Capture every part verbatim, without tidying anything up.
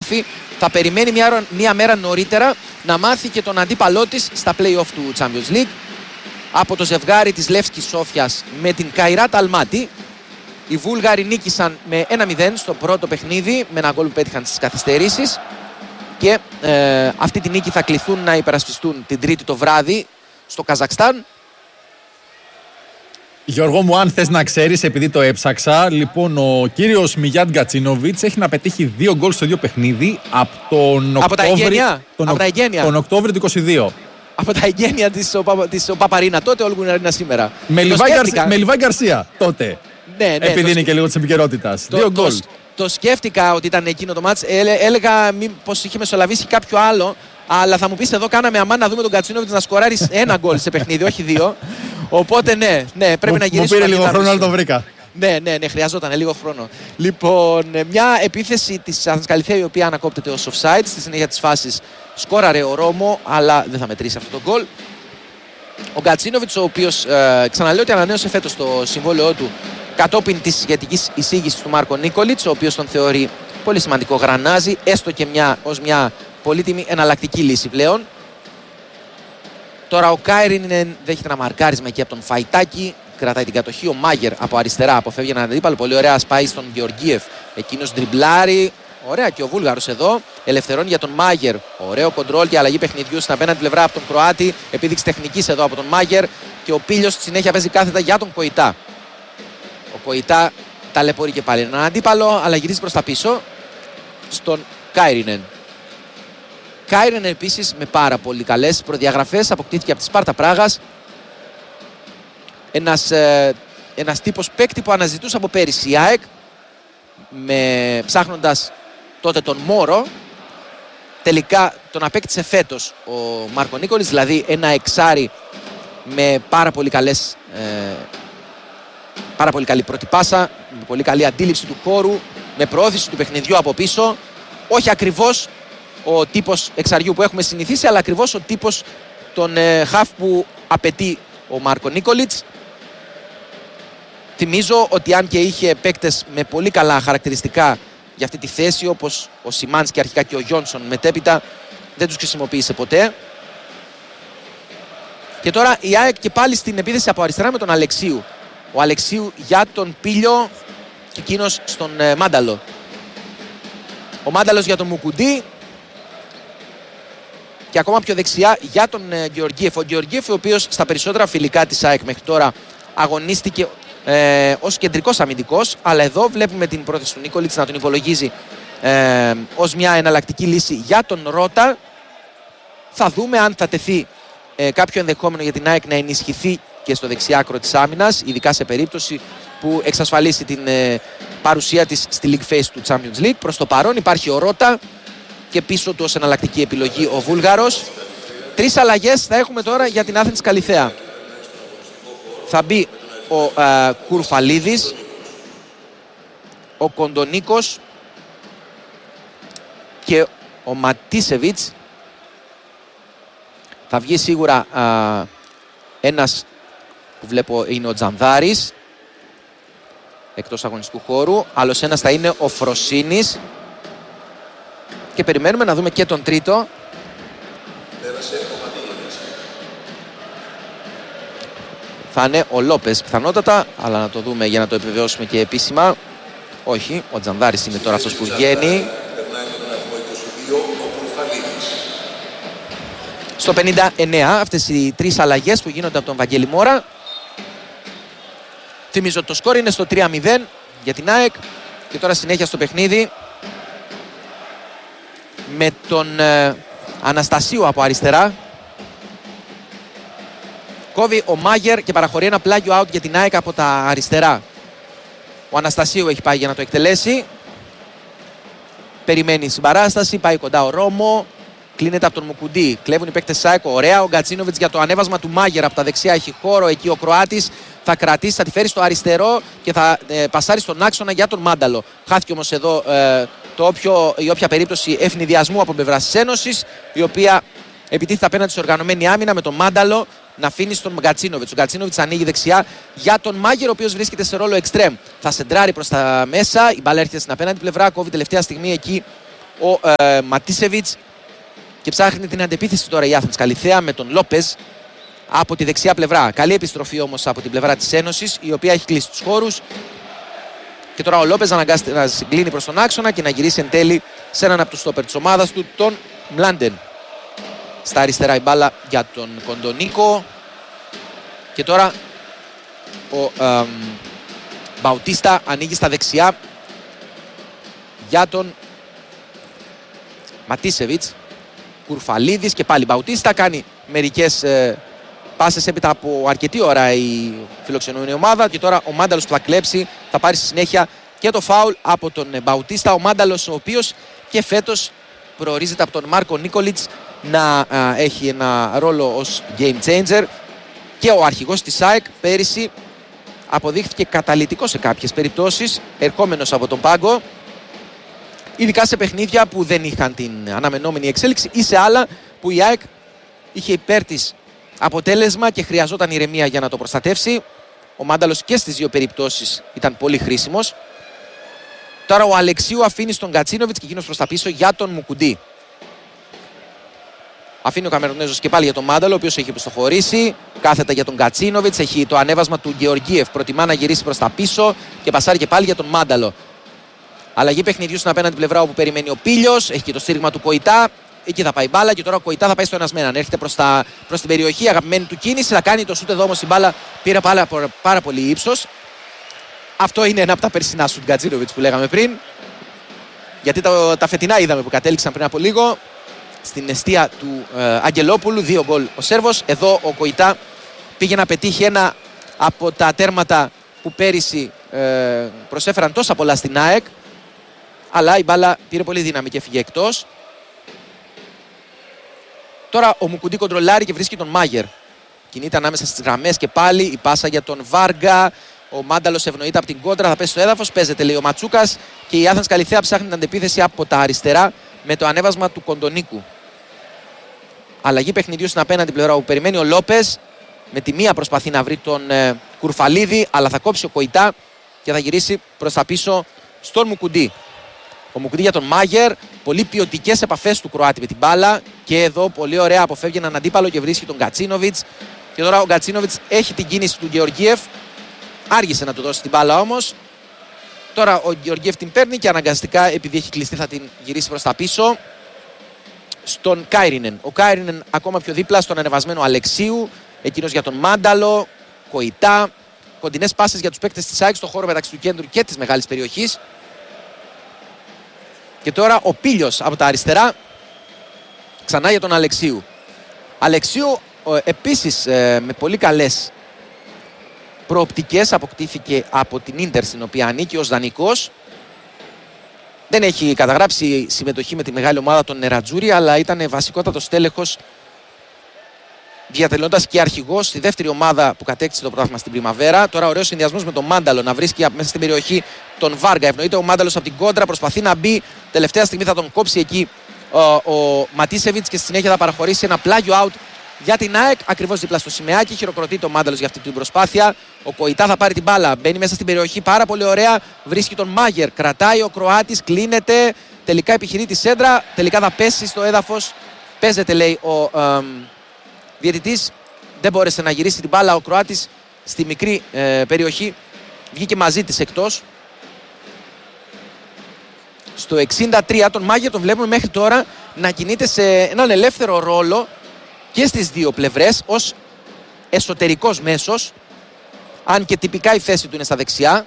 μάθει. Θα περιμένει μια, μια μέρα νωρίτερα να μάθει και τον αντίπαλό της στα play-off του Champions League. Από το ζευγάρι της Λεύσκης Σόφιας με την Καϊράτ Αλμάτι. Οι Βούλγαροι νίκησαν με ένα μηδέν στο πρώτο παιχνίδι, με ένα γκολ που πέτυχαν στις καθυστερήσεις. Και ε, αυτή τη νίκη θα κληθούν να υπερασπιστούν την Τρίτη το βράδυ στο Καζακστάν. Γιώργο μου, αν θες να ξέρεις, επειδή το έψαξα, λοιπόν, ο κύριος Μιγιάντ Γκατσίνοβιτς έχει να πετύχει δύο γκολ στο ίδιο παιχνίδι από τον από Οκτώβρη, τα τον, από τα εγγένεια. τον Οκτώβρη του είκοσι δύο. Από τα εγγένεια της ο, της ο Παπαρίνα τότε, ο Λγκουναρίνα σήμερα. Με Λιβάη Γκαρσία τότε. Ναι, ναι, επειδή το... είναι και λίγο της επικαιρότητας. Το, δύο γκολ. Το, το σκέφτηκα ότι ήταν εκείνο το μάτς. Έλε, έλεγα πως είχε μεσολαβήσει κάποιο άλλο. Αλλά θα μου πεις εδώ, κάναμε αμάν να δούμε τον Γκατσίνοβιτς να σκοράρει ένα γκολ σε παιχνίδι, όχι δύο. Οπότε ναι, ναι πρέπει μου, να γυρίσουμε. Μου πήρε λίγο χρόνο, αλλά το βρήκα. Ναι, ναι, ναι, χρειαζόταν λίγο χρόνο. Λοιπόν, μια επίθεση της Αθήνας Καλιθέα η οποία ανακόπτεται ως offside. Στη συνέχεια της φάσης σκόραρε ο Ρώμο, αλλά δεν θα μετρήσει αυτό το γκολ. Ο Γκατσίνοβιτς, ο οποίος ε, ξαναλέω ότι ανανέωσε φέτος το συμβόλαιό του κατόπιν της σχετικής εισήγησης του Μάρκο Νίκολιτς, ο οποίος τον θεωρεί πολύ σημαντικό γρανάζι, έστω και μια, ως μια πολύτιμη εναλλακτική λύση πλέον. Τώρα ο Κάιρινεν δέχεται ένα μαρκάρισμα εκεί από τον Φαϊτάκη. Κρατάει την κατοχή. Ο Μάγερ από αριστερά αποφεύγει έναν αντίπαλο. Πολύ ωραία σπάει στον Γεωργίεφ. Εκείνος ντριμπλάρει. Ωραία και ο Βούλγαρος εδώ. Ελευθερώνει για τον Μάγερ. Ωραίο κοντρόλ και αλλαγή παιχνιδιού στην απέναντι πλευρά από τον Κροάτη. Επίδειξη τεχνικής εδώ από τον Μάγερ. Και ο Πίλιος στη συνέχεια παίζει κάθετα για τον Κοϊτά. Ο Κοϊτά ταλαιπωρεί και πάλι έναν αντίπαλο, αλλά γυρίζει προς τα πίσω στον Κάιρινεν. Κάιρινεν επίσης με πάρα πολύ καλές προδιαγραφές. Αποκτήθηκε από τη Σπάρτα Πράγας. Ένας, ε, ένας τύπος παίκτη που αναζητούσε από πέρυσι η ΑΕΚ, με, ψάχνοντας τότε τον Μόρο. Τελικά τον απέκτησε φέτος ο Μάρκο Νίκολης, δηλαδή ένα εξάρι με πάρα πολύ καλές, ε, πάρα πολύ καλή πρώτη πάσα, με πολύ καλή αντίληψη του χώρου, με προώθηση του παιχνιδιού από πίσω. Όχι ακριβώς ο τύπος εξαριού που έχουμε συνηθίσει, αλλά ακριβώς ο τύπος των ε, χαφ που απαιτεί ο Μάρκο Νίκολιτς. Θυμίζω ότι αν και είχε παίκτες με πολύ καλά χαρακτηριστικά για αυτή τη θέση, όπως ο Σιμάνσκι αρχικά και ο Γιόνσον μετέπειτα, δεν τους χρησιμοποίησε ποτέ. Και τώρα η ΑΕΚ και πάλι στην επίθεση από αριστερά με τον Αλεξίου. Ο Αλεξίου για τον Πίλιο και εκείνος στον ε, Μάνταλο. Ο Μάνταλος για τον Μουκουντή. Και ακόμα πιο δεξιά για τον ε, Γεωργίεφ. Ο Γεωργίεφ, ο οποίος στα περισσότερα φιλικά της ΑΕΚ μέχρι τώρα αγωνίστηκε ε, ως κεντρικός αμυντικός. Αλλά εδώ βλέπουμε την πρόθεση του Νίκολιτς να τον υπολογίζει ε, ως μια εναλλακτική λύση για τον Ρώτα. Θα δούμε αν θα τεθεί ε, κάποιο ενδεχόμενο για την ΑΕΚ να ενισχυθεί και στο δεξιάκρο της άμυνας, ειδικά σε περίπτωση που εξασφαλίσει την ε, παρουσία της στη League Phase του Champions League. Προς το παρόν υπάρχει ο Ρώτα και πίσω του ως εναλλακτική επιλογή ο Βούλγαρος. Τρεις αλλαγές θα έχουμε τώρα για την Athens Καλιθέα. Θα μπει ο ε, Κουρφαλίδης, ο Κοντονίκος και ο Ματίσεβιτς. Θα βγει σίγουρα ε, ένας που βλέπω είναι ο Τζανδάρης, εκτός αγωνιστικού χώρου. Άλλος ένας θα είναι ο Φροσίνης. Και περιμένουμε να δούμε και τον τρίτο. Θα είναι ο Λόπες πιθανότατα, αλλά να το δούμε για να το επιβεβαιώσουμε και επίσημα. Όχι, ο Τζανδάρης είναι τώρα αυτός που βγαίνει. Στο πενήντα εννέα αυτές οι τρεις αλλαγές που γίνονται από τον Βαγγέλη Μόρα. Θυμίζω ότι το σκορ είναι στο τρία μηδέν για την ΑΕΚ. Και τώρα συνέχεια στο παιχνίδι με τον ε, Αναστασίου από αριστερά. Κόβει ο Μάγερ και παραχωρεί ένα πλάγιο out για την ΑΕΚ από τα αριστερά. Ο Αναστασίου έχει πάει για να το εκτελέσει. Περιμένει συμπαράσταση, πάει κοντά ο Ρώμο. Κλείνεται από τον Μουκουντή. Κλέβουν οι παίκτες Σάικο. Ωραία. Ο Γκατσίνοβιτς για το ανέβασμα του Μάγερ από τα δεξιά. Έχει χώρο εκεί ο Κροάτης. Θα κρατήσει, θα τη φέρει στο αριστερό και θα ε, πασάρει στον άξονα για τον Μάνταλο. Χάθηκε όμως εδώ ε, το όποιο, η όποια περίπτωση ευνηδιασμού από πλευράς της Ένωσης, η οποία επιτίθεται απέναντι σε οργανωμένη άμυνα με τον Μάνταλο να αφήνει στον Γκατσίνοβιτς. Ο Γκατσίνοβιτς ανοίγει δεξιά για τον Μάγερ, ο οποίος βρίσκεται σε ρόλο εξτρέμ. Θα σεντράρει προς τα μέσα. Η μπάλα έρχεται στην απέναντι πλευρά. Κόβει τελευταία στιγμή εκεί ο ε, Ματίσεβιτς και ψάχνει την αντεπίθεση τώρα η Άθενς Καλιθέα με τον Λόπεζ από τη δεξιά πλευρά. Καλή επιστροφή όμως από την πλευρά της Ένωσης, η οποία έχει κλείσει τους χώρους. Και τώρα ο Λόπεζ αναγκάζεται να συγκλίνει προς τον άξονα και να γυρίσει εν τέλει σε έναν από τους στόπερ της ομάδας του, τον Μλάντεν. Στα αριστερά η μπάλα για τον Κοντονίκο. Και τώρα ο ε, Μπαουτίστα ανοίγει στα δεξιά για τον Ματίσεβιτς. Κουρφαλίδης και πάλι Μπαουτίστα κάνει μερικές ε, πάσες έπειτα από αρκετή ώρα η φιλοξενούμενη ομάδα. Και τώρα ο Μάνταλος που θα κλέψει θα πάρει στη συνέχεια και το φάουλ από τον Μπαουτίστα. Ο Μάνταλος ο οποίος και φέτος προορίζεται από τον Μάρκο Νίκολιτς να α, έχει ένα ρόλο ως game changer. Και ο αρχηγός της ΑΕΚ πέρυσι αποδείχθηκε καταλυτικός σε κάποιες περιπτώσεις, ερχόμενος από τον πάγκο, ειδικά σε παιχνίδια που δεν είχαν την αναμενόμενη εξέλιξη ή σε άλλα που η ΑΕΚ είχε υπέρ της αποτέλεσμα και χρειαζόταν ηρεμία για να το προστατεύσει. Ο Μάνταλος και στις δύο περιπτώσεις ήταν πολύ χρήσιμος. Τώρα ο Αλεξίου αφήνει στον Γκατσίνοβιτς και εκείνος προς τα πίσω για τον Μουκουντή. Αφήνει ο Καμερονέζος και πάλι για τον Μάνταλο, ο οποίος έχει επιστοχωρήσει. Κάθετα για τον Γκατσίνοβιτς. Έχει το ανέβασμα του Γεωργίεφ. Προτιμά να γυρίσει προς τα πίσω και πασάρει και πάλι για τον Μάνταλο. Αλλαγή παιχνιδιού στην απέναντι πλευρά όπου περιμένει ο Πίλιος. Έχει και το στήριγμα του Κοϊτά. Εκεί θα πάει η μπάλα και τώρα ο Κοϊτά θα πάει στο ένας με έναν. Έρχεται προς, τα, προς την περιοχή, αγαπημένη του κίνηση. Θα κάνει το σούτ εδώ όμως η μπάλα πήρε πάρα, πάρα πολύ ύψος. Αυτό είναι ένα από τα περσινά σούτ Γκατσίνοβιτς που λέγαμε πριν. Γιατί το, τα φετινά είδαμε που κατέληξαν πριν από λίγο. Στην εστία του ε, Αγγελόπουλου, δύο γκολ ο Σέρβος. Εδώ ο Κοϊτά πήγε να πετύχει ένα από τα τέρματα που πέρυσι ε, προσέφεραν τόσα πολλά στην ΑΕΚ. Αλλά η μπάλα πήρε πολύ δύναμη και έφυγε εκτός. Τώρα ο Μουκουντή κοντρολάρει και βρίσκει τον Μάγερ. Κινείται ανάμεσα στις γραμμές και πάλι η πάσα για τον Βάργα. Ο Μάνταλος ευνοείται από την κόντρα, θα πέσει στο έδαφος. Παίζεται, λέει ο Ματσούκας. Και η Άθενς Καλιθέα ψάχνει την αντεπίθεση από τα αριστερά με το ανέβασμα του Κοντονίκου. Αλλαγή παιχνιδιού στην απέναντι πλευρά που περιμένει ο Λόπεζ. Με τη μία προσπαθεί να βρει τον ε, Κουρφαλίδη, αλλά θα κόψει ο Κοϊτά και θα γυρίσει προς τα πίσω στον Μουκουντή. Ο Μουκουντή για τον Μάγερ. Πολύ ποιοτικές επαφές του Κροάτη με την μπάλα. Και εδώ πολύ ωραία αποφεύγει έναν αντίπαλο και βρίσκει τον Γκατσίνοβιτς. Και τώρα ο Γκατσίνοβιτς έχει την κίνηση του Γεωργίεφ. Άργησε να του δώσει την μπάλα όμως. Τώρα ο Γεωργίεφ την παίρνει και αναγκαστικά, επειδή έχει κλειστεί, θα την γυρίσει προς τα πίσω στον Κάιρινεν. Ο Κάιρινεν ακόμα πιο δίπλα στον ανεβασμένο Αλεξίου. Εκείνος για τον Μάνταλο. Κοϊτά. Κοντινές πάσες για τους παίκτες της ΑΕΚ στο χώρο μεταξύ του κέντρου και της μεγάλης περιοχής. Και τώρα ο Πίλιος από τα αριστερά. Ξανά για τον Αλεξίου. Αλεξίου επίσης με πολύ καλές προοπτικές αποκτήθηκε από την Ίντερ στην οποία ανήκει ως δανεικός. Δεν έχει καταγράψει συμμετοχή με τη μεγάλη ομάδα των Νερατζούρι, αλλά ήταν βασικότατος τέλεχος, διατελώντας και αρχηγός στη δεύτερη ομάδα που κατέκτησε το πρωτάθλημα στην Πριμαβέρα. Τώρα ωραίος συνδυασμός με τον Μάνταλο να βρίσκει μέσα στην περιοχή τον Βάργα. Ευνοείται ο Μάνταλος από την κόντρα, προσπαθεί να μπει. Τελευταία στιγμή θα τον κόψει εκεί ο, ο Ματίσεβιτς και στη συνέχεια θα παραχωρήσει ένα πλάγιο out για την ΑΕΚ, ακριβώς δίπλα στο σημαίακι. Χειροκροτεί το Μάνταλος για αυτή την προσπάθεια. Ο Κοϊτά θα πάρει την μπάλα. Μπαίνει μέσα στην περιοχή πάρα πολύ ωραία. Βρίσκει τον Μάγερ. Κρατάει ο Κροάτης. Κλείνεται. Τελικά επιχειρεί τη σέντρα. Τελικά θα πέσει στο έδαφος. Παίζεται, λέει ο ε, διαιτητής. Δεν μπόρεσε να γυρίσει την μπάλα ο Κροάτης στη μικρή ε, περιοχή. Βγήκε μαζί της εκτός. Στο εξήντα τρία τον Μάγερ τον βλέπουμε μέχρι τώρα να κινείται σε έναν ελεύθερο ρόλο και στις δύο πλευρές ως εσωτερικός μέσος, αν και τυπικά η θέση του είναι στα δεξιά.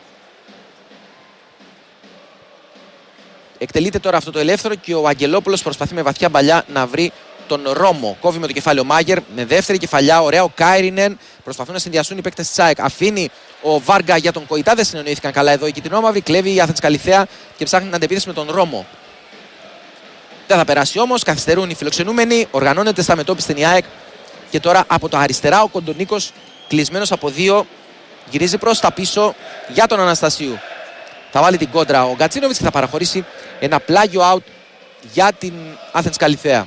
Εκτελείται τώρα αυτό το ελεύθερο και ο Αγγελόπουλος προσπαθεί με βαθιά μπαλιά να βρει τον Ρώμο. Κόβει με το κεφάλι ο Μάγερ, με δεύτερη κεφαλιά, ωραία ο Κάιρινεν. Προσπαθούν να συνδυαστούν οι παίκτες της ΑΕΚ. Αφήνει ο Βάργα για τον Κοϊτά, δεν συνεννοήθηκαν καλά εδώ οι κυτρινόμαυροι. Κλέβει η Άθενς Καλιθέα και ψάχνει την αντεπίθεση με τον Ρώμο. Δεν θα περάσει όμως, καθυστερούν οι φιλοξενούμενοι, οργανώνεται στα μετώπιση στην ΑΕΚ και τώρα από τα αριστερά ο Κοντονίκος, κλεισμένος από δύο, γυρίζει προς τα πίσω για τον Αναστασίου. Θα βάλει την κόντρα ο Γκατσίνοβιτς και θα παραχωρήσει ένα πλάγιο out για την Άθενς Καλιθέα.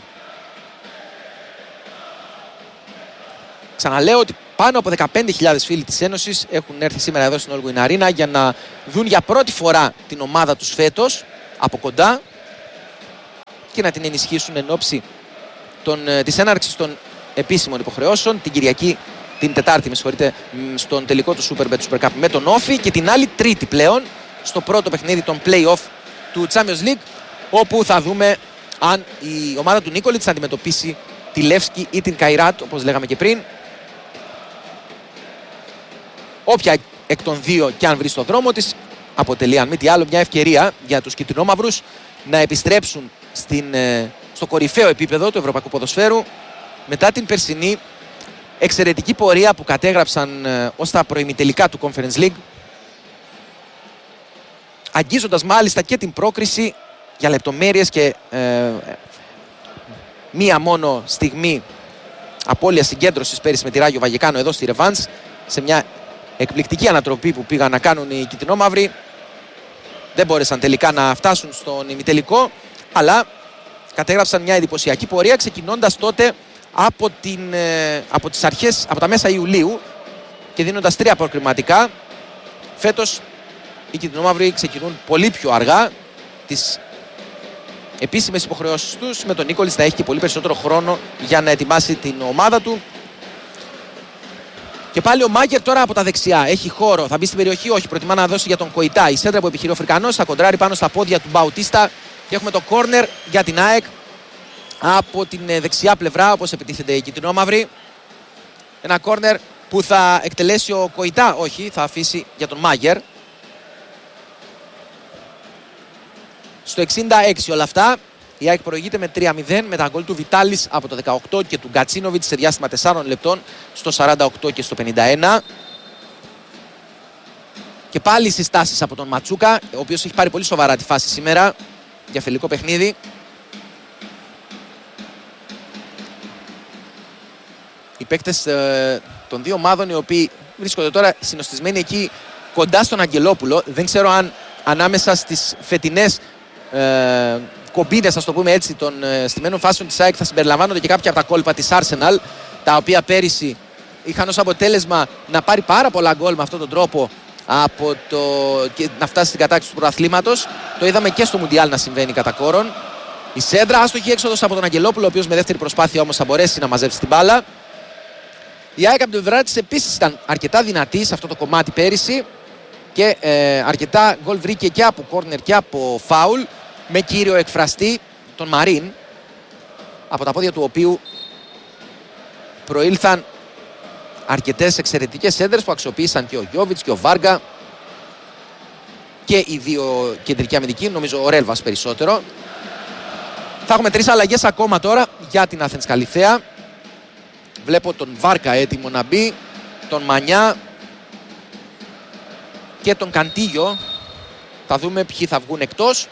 Ξαναλέω ότι πάνω από δεκαπέντε χιλιάδες φίλοι της Ένωσης έχουν έρθει σήμερα εδώ στην All Win Arena για να δουν για πρώτη φορά την ομάδα τους φέτος από κοντά. και να την ενισχύσουν εν ώψη της έναρξης των επίσημων υποχρεώσεων. Την Κυριακή, την Τετάρτη, με συγχωρείτε, στον τελικό του Super Bet του Super Cup με τον Όφη, και την άλλη Τρίτη πλέον στο πρώτο παιχνίδι των play-off του Champions League, όπου θα δούμε αν η ομάδα του Νίκολιτς θα αντιμετωπίσει τη Λεύσκη ή την Καϊράτ, όπως λέγαμε και πριν. Όποια εκ των δύο και αν βρει στο δρόμο της αποτελεί, αν μη τι άλλο, μια ευκαιρία για τους κιτρινόμαυρους να επιστρέψουν στην, στο κορυφαίο επίπεδο του ευρωπαϊκού ποδοσφαίρου μετά την περσινή εξαιρετική πορεία που κατέγραψαν ως τα προημιτελικά του Conference League, αγγίζοντας μάλιστα και την πρόκριση για λεπτομέρειες και ε, μία μόνο στιγμή απώλειας συγκέντρωσης πέρυσι με τη Ράγιο Βαγεκάνο εδώ στη Ρεβάνς, σε μια εκπληκτική ανατροπή που πήγαν να κάνουν οι κιτρινόμαυροι. Δεν μπόρεσαν τελικά να φτάσουν στον ημιτελικό, αλλά κατέγραψαν μια εντυπωσιακή πορεία, ξεκινώντας τότε από, την, από τις αρχές, από τα μέσα Ιουλίου και δίνοντας τρία προκριματικά. Φέτος οι κιτρινόμαυροι ξεκινούν πολύ πιο αργά τις επίσημες υποχρεώσεις τους, με τον Νίκολιτς να έχει και πολύ περισσότερο χρόνο για να ετοιμάσει την ομάδα του. Και πάλι ο Μάγκερ τώρα από τα δεξιά. Έχει χώρο. Θα μπει στην περιοχή. Όχι. Προτιμά να δώσει για τον Κοϊτά. Η σέντρα που επιχειρεί ο Φρικανός θα κοντράρει πάνω στα πόδια του Μπαουτίστα. Και έχουμε το κόρνερ για την ΑΕΚ από την δεξιά πλευρά, όπως επιτίθενται οι κιτρινόμαυροι. Ένα κόρνερ που θα εκτελέσει ο Κοϊτά. Όχι. Θα αφήσει για τον Μάγκερ. Στο εξήντα έξι όλα αυτά. Η ΑΕΚ προηγείται με τρία μηδέν με τα γκολ του Βιτάλης από το δεκαοκτώ και του Γκατσίνοβιτς σε διάστημα τεσσάρων λεπτών στο σαράντα οκτώ και στο πενήντα ένα. Και πάλι συστάσεις από τον Ματσούκα, ο οποίος έχει πάρει πολύ σοβαρά τη φάση σήμερα για φιλικό παιχνίδι. Οι παίκτες ε, των δύο ομάδων, οι οποίοι βρίσκονται τώρα συνοστισμένοι εκεί κοντά στον Αγγελόπουλο. Δεν ξέρω αν ανάμεσα στις φετινές ε, κομπίνες, ας το πούμε έτσι, των ε, στημένων φάσεων της ΑΕΚ θα συμπεριλαμβάνονται και κάποια από τα κόλπα της Arsenal, τα οποία πέρυσι είχαν ως αποτέλεσμα να πάρει πάρα πολλά γκολ με αυτόν τον τρόπο από το... και να φτάσει στην κατάκτηση του πρωταθλήματος. Το είδαμε και στο Μουντιάλ να συμβαίνει κατά κόρον. Η σέντρα, άστοχη έξοδος από τον Αγγελόπουλο, ο οποίος με δεύτερη προσπάθεια όμως θα μπορέσει να μαζέψει την μπάλα. Η ΑΕΚ από την πλευρά της επίσης ήταν αρκετά δυνατή σε αυτό το κομμάτι πέρυσι και ε, αρκετά γκολ βρήκε και από κόρνερ και από φάουλ, με κύριο εκφραστή τον Μαρίν, από τα πόδια του οποίου προήλθαν αρκετές εξαιρετικές σέντρες που αξιοποίησαν και ο Γιόβιτς και ο Βάργα και οι δύο κεντρικοί αμυντικοί, νομίζω ο Ρέλβας περισσότερο. Θα έχουμε τρεις αλλαγές ακόμα τώρα για την Athens Καλιθέα. Βλέπω τον Βάρκα έτοιμο να μπει, τον Μανιά και τον Καντίγιο. Θα δούμε ποιοι θα βγουν εκτός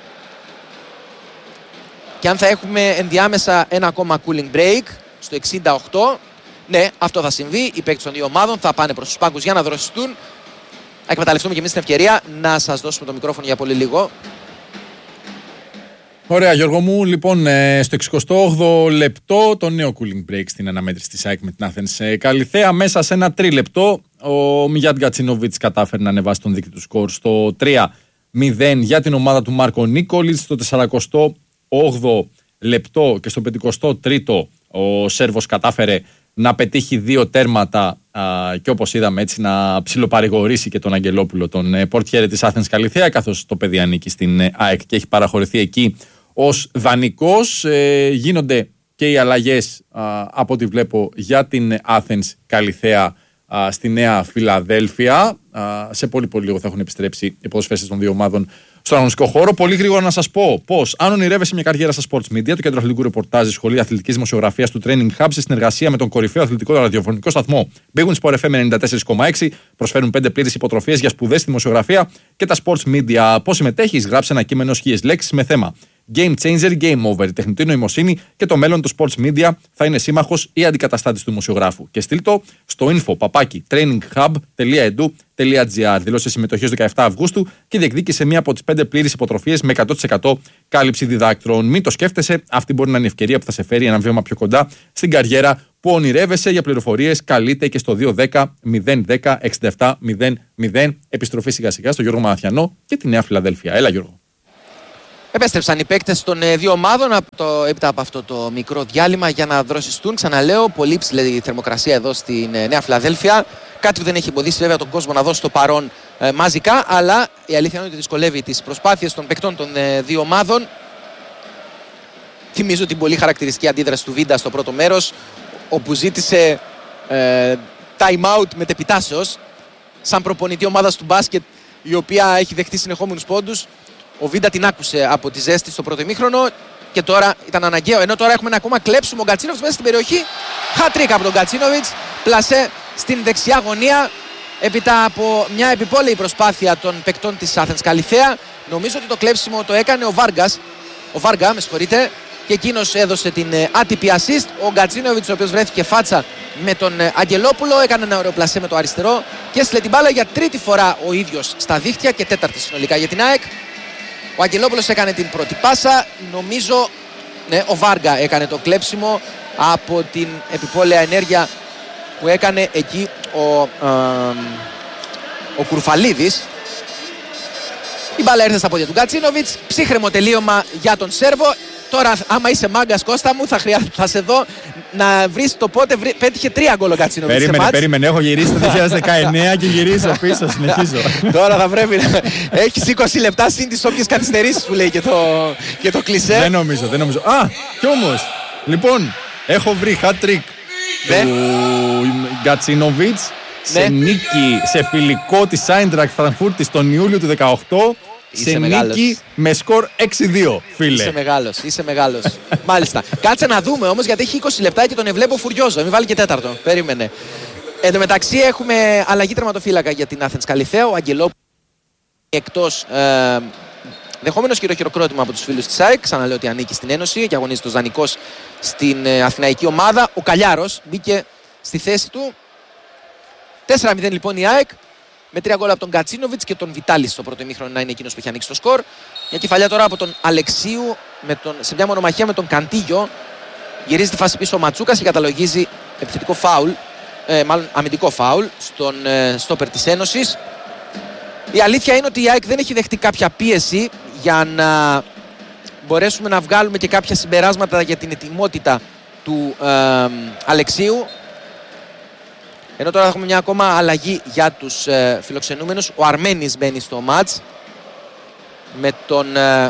και αν θα έχουμε ενδιάμεσα ένα ακόμα cooling break στο εξήντα οκτώ. Ναι, αυτό θα συμβεί. Οι παίκτες των δύο ομάδων θα πάνε προς τους πάγκους για να δροσιστούν. Θα εκμεταλλευτούμε και εμείς την ευκαιρία να σας δώσουμε το μικρόφωνο για πολύ λίγο. Ωραία, Γιώργο μου. Λοιπόν, στο εξηκοστό όγδοο λεπτό το νέο cooling break στην αναμέτρηση της ΑΕΚ με την Athens Καλιθέα. Μέσα σε ένα τρίλεπτο ο Μιγιάτ Γκατσίνοβιτς κατάφερε να ανεβάσει τον δείκτη του σκορ στο τρία μηδέν για την ομάδα του Μάρκο Νίκολιτς. Στο σαρανταοκτώ όγδοο λεπτό και στο πενηκοστό τρίτο ο Σέρβος κατάφερε να πετύχει δύο τέρματα α, και όπως είδαμε έτσι να ψιλοπαρηγορήσει και τον Αγγελόπουλο, τον ε, πορτιέρε της Athens Καλιθέα, καθώς το παιδί ανήκει στην ε, ΑΕΚ και έχει παραχωρηθεί εκεί ως δανεικός. Ε, γίνονται και οι αλλαγές α, από ό,τι βλέπω για την Athens Καλιθέα α, στη Νέα Φιλαδέλφια. Α, σε πολύ πολύ λίγο θα έχουν επιστρέψει οι ποδοσφαίρες των δύο ομάδων στον αγωνιστικό χώρο. Πολύ γρήγορα να σας πω πως αν ονειρεύεσαι μια καριέρα στα sports media, το κέντρο αθλητικού ρεπορτάζ, σχολή αθλητικής δημοσιογραφίας του Training Hub, σε συνεργασία με τον κορυφαίο αθλητικό ραδιοφωνικό σταθμό Big Win Sport εφ εμ ενενήντα τέσσερα κόμμα έξι, προσφέρουν πέντε πλήρες υποτροφίες για σπουδές στη δημοσιογραφία και τα sports media. Πώς συμμετέχεις? Γράψε ένα κείμενο χίλιες λέξεις με θέμα Game Changer, Game Over. Η τεχνητή νοημοσύνη και το μέλλον του sports media θα είναι σύμμαχος ή αντικαταστάτης του δημοσιογράφου. Και στείλ το στο info παπάκι traininghub τελεία ed τελεία gr. Δηλώσε συμμετοχή στις δεκαεφτά Αυγούστου και διεκδίκησε μία από τις πέντε πλήρες υποτροφίες με εκατό τοις εκατό κάλυψη διδάκτρων. Μην το σκέφτεσαι, αυτή μπορεί να είναι η ευκαιρία που θα σε φέρει ένα βήμα πιο κοντά στην καριέρα που ονειρεύεσαι. Για πληροφορίες καλείτε και στο δύο δέκα μηδέν δέκα εξήντα επτά μηδέν μηδέν. Επιστροφή σιγά σιγά στο Γιώργο Μαναθιανό και τη Νέα Φιλαδέλφια. Έλα, Γιώργο. Επέστρεψαν οι παίκτες των δύο ομάδων από το, έπειτα από αυτό το μικρό διάλειμμα για να δροσιστούν. Ξαναλέω, πολύ ψηλή θερμοκρασία εδώ στην Νέα Φιλαδέλφια. Κάτι που δεν έχει εμποδίσει βέβαια τον κόσμο να δώσει το παρόν ε, μαζικά, αλλά η αλήθεια είναι ότι δυσκολεύει τις προσπάθειες των παικτών των ε, δύο ομάδων. Θυμίζω την πολύ χαρακτηριστική αντίδραση του Βίντα στο πρώτο μέρος, όπου ζήτησε ε, time out μετεπιτάσεως, σαν προπονητή ομάδας του μπάσκετ, η οποία έχει δεχτεί συνεχόμενους πόντους. Ο Βίντα την άκουσε από τη ζέστη στο πρώτο ημίχρονο και τώρα ήταν αναγκαίο. Ενώ τώρα έχουμε ένα ακόμα κλέψιμο. Ο Γκατσίνοβιτς μέσα στην περιοχή. Χατρίκ από τον Γκατσίνοβιτς. Πλασέ στην δεξιά γωνία. Έπειτα από μια επιπόλαιη προσπάθεια των παικτών της Athens Καλιθέα. Νομίζω ότι το κλέψιμο το έκανε ο Βάργας. Ο Βάργα, με συγχωρείτε. Και εκείνος έδωσε την άτυπη assist. Ο Γκατσίνοβιτς, ο οποίος βρέθηκε φάτσα με τον Αγγελόπουλο, έκανε ένα ωραίο πλασέ με το αριστερό και έστειλε την μπάλα για τρίτη φορά ο ίδιος στα δίχτυα και τέταρτη συνολικά για την ΑΕΚ. Ο Αγγελόπουλος έκανε την πρώτη πάσα. Νομίζω, ναι, ο Βάργα έκανε το κλέψιμο από την επιπόλαια ενέργεια που έκανε εκεί ο, ε, ο Κουρφαλίδης. Η μπάλα ήρθε στα πόδια του Γκατσίνοβιτς. Ψύχρεμο τελείωμα για τον Σέρβο. Τώρα, άμα είσαι μάγκας, Κώστα μου, θα, χρειά... θα σε δω να βρεις το πότε βρει... πέτυχε τρία γκολ ο Γκατσίνοβιτς. Περίμενε, περίμενε. Έχω γυρίσει το δύο χιλιάδες δεκαεννέα και γυρίζω πίσω. Συνεχίζω. Τώρα θα πρέπει να έχεις είκοσι λεπτά συν τις όποιες καθυστερήσεις που λέει και το, και το κλισέ. Δεν νομίζω, δεν νομίζω. Α, κι όμως. Λοιπόν, έχω βρει hat-trick του Γκατσίνοβιτς σε ναι. νίκη, σε φιλικό της Άιντραχτ Φραγκφούρτης τον Ιούλιο του δεκαοκτώ. Είσαι σε μεγάλος. Νίκη με σκορ έξι δύο, φίλε. Είσαι μεγάλος, είσαι μεγάλος. Μάλιστα. Κάτσε να δούμε όμως, γιατί έχει είκοσι λεπτά και τον εβλέπω φουριόζο. Μην βάλει και τέταρτο. Περίμενε. Εν τω μεταξύ έχουμε αλλαγή τερματοφύλακα για την Athens Καλιθέα. Ο Αγγελόπουλος εκτός, ε, δεχόμενος χειροκρότημα από τους φίλους της ΑΕΚ. Ξαναλέω ότι ανήκει στην Ένωση και αγωνίζεται ως δανεικός στην ε, αθηναϊκή ομάδα. Ο Καλιάρος μπήκε στη θέση του. τέσσερα μηδέν λοιπόν η ΑΕΚ. Με τρία γκολ από τον Γκατσίνοβιτς και τον Βιτάλη στο πρώτο ημίχρονο να είναι εκείνος που έχει ανοίξει το σκορ. Μια κεφαλιά τώρα από τον Αλεξίου με τον, σε μια μονομαχία με τον Καντίγιο. Γυρίζει τη φάση πίσω ο Ματσούκας και καταλογίζει επιθετικό φάουλ, ε, μάλλον αμυντικό φάουλ στον ε, στόπερ της Ένωσης. Η αλήθεια είναι ότι η ΑΕΚ δεν έχει δεχτεί κάποια πίεση για να μπορέσουμε να βγάλουμε και κάποια συμπεράσματα για την ετοιμότητα του ε, Αλεξίου. Ενώ τώρα έχουμε μια ακόμα αλλαγή για τους ε, φιλοξενούμενους. Ο Αρμένης μπαίνει στο μάτς με τον ε,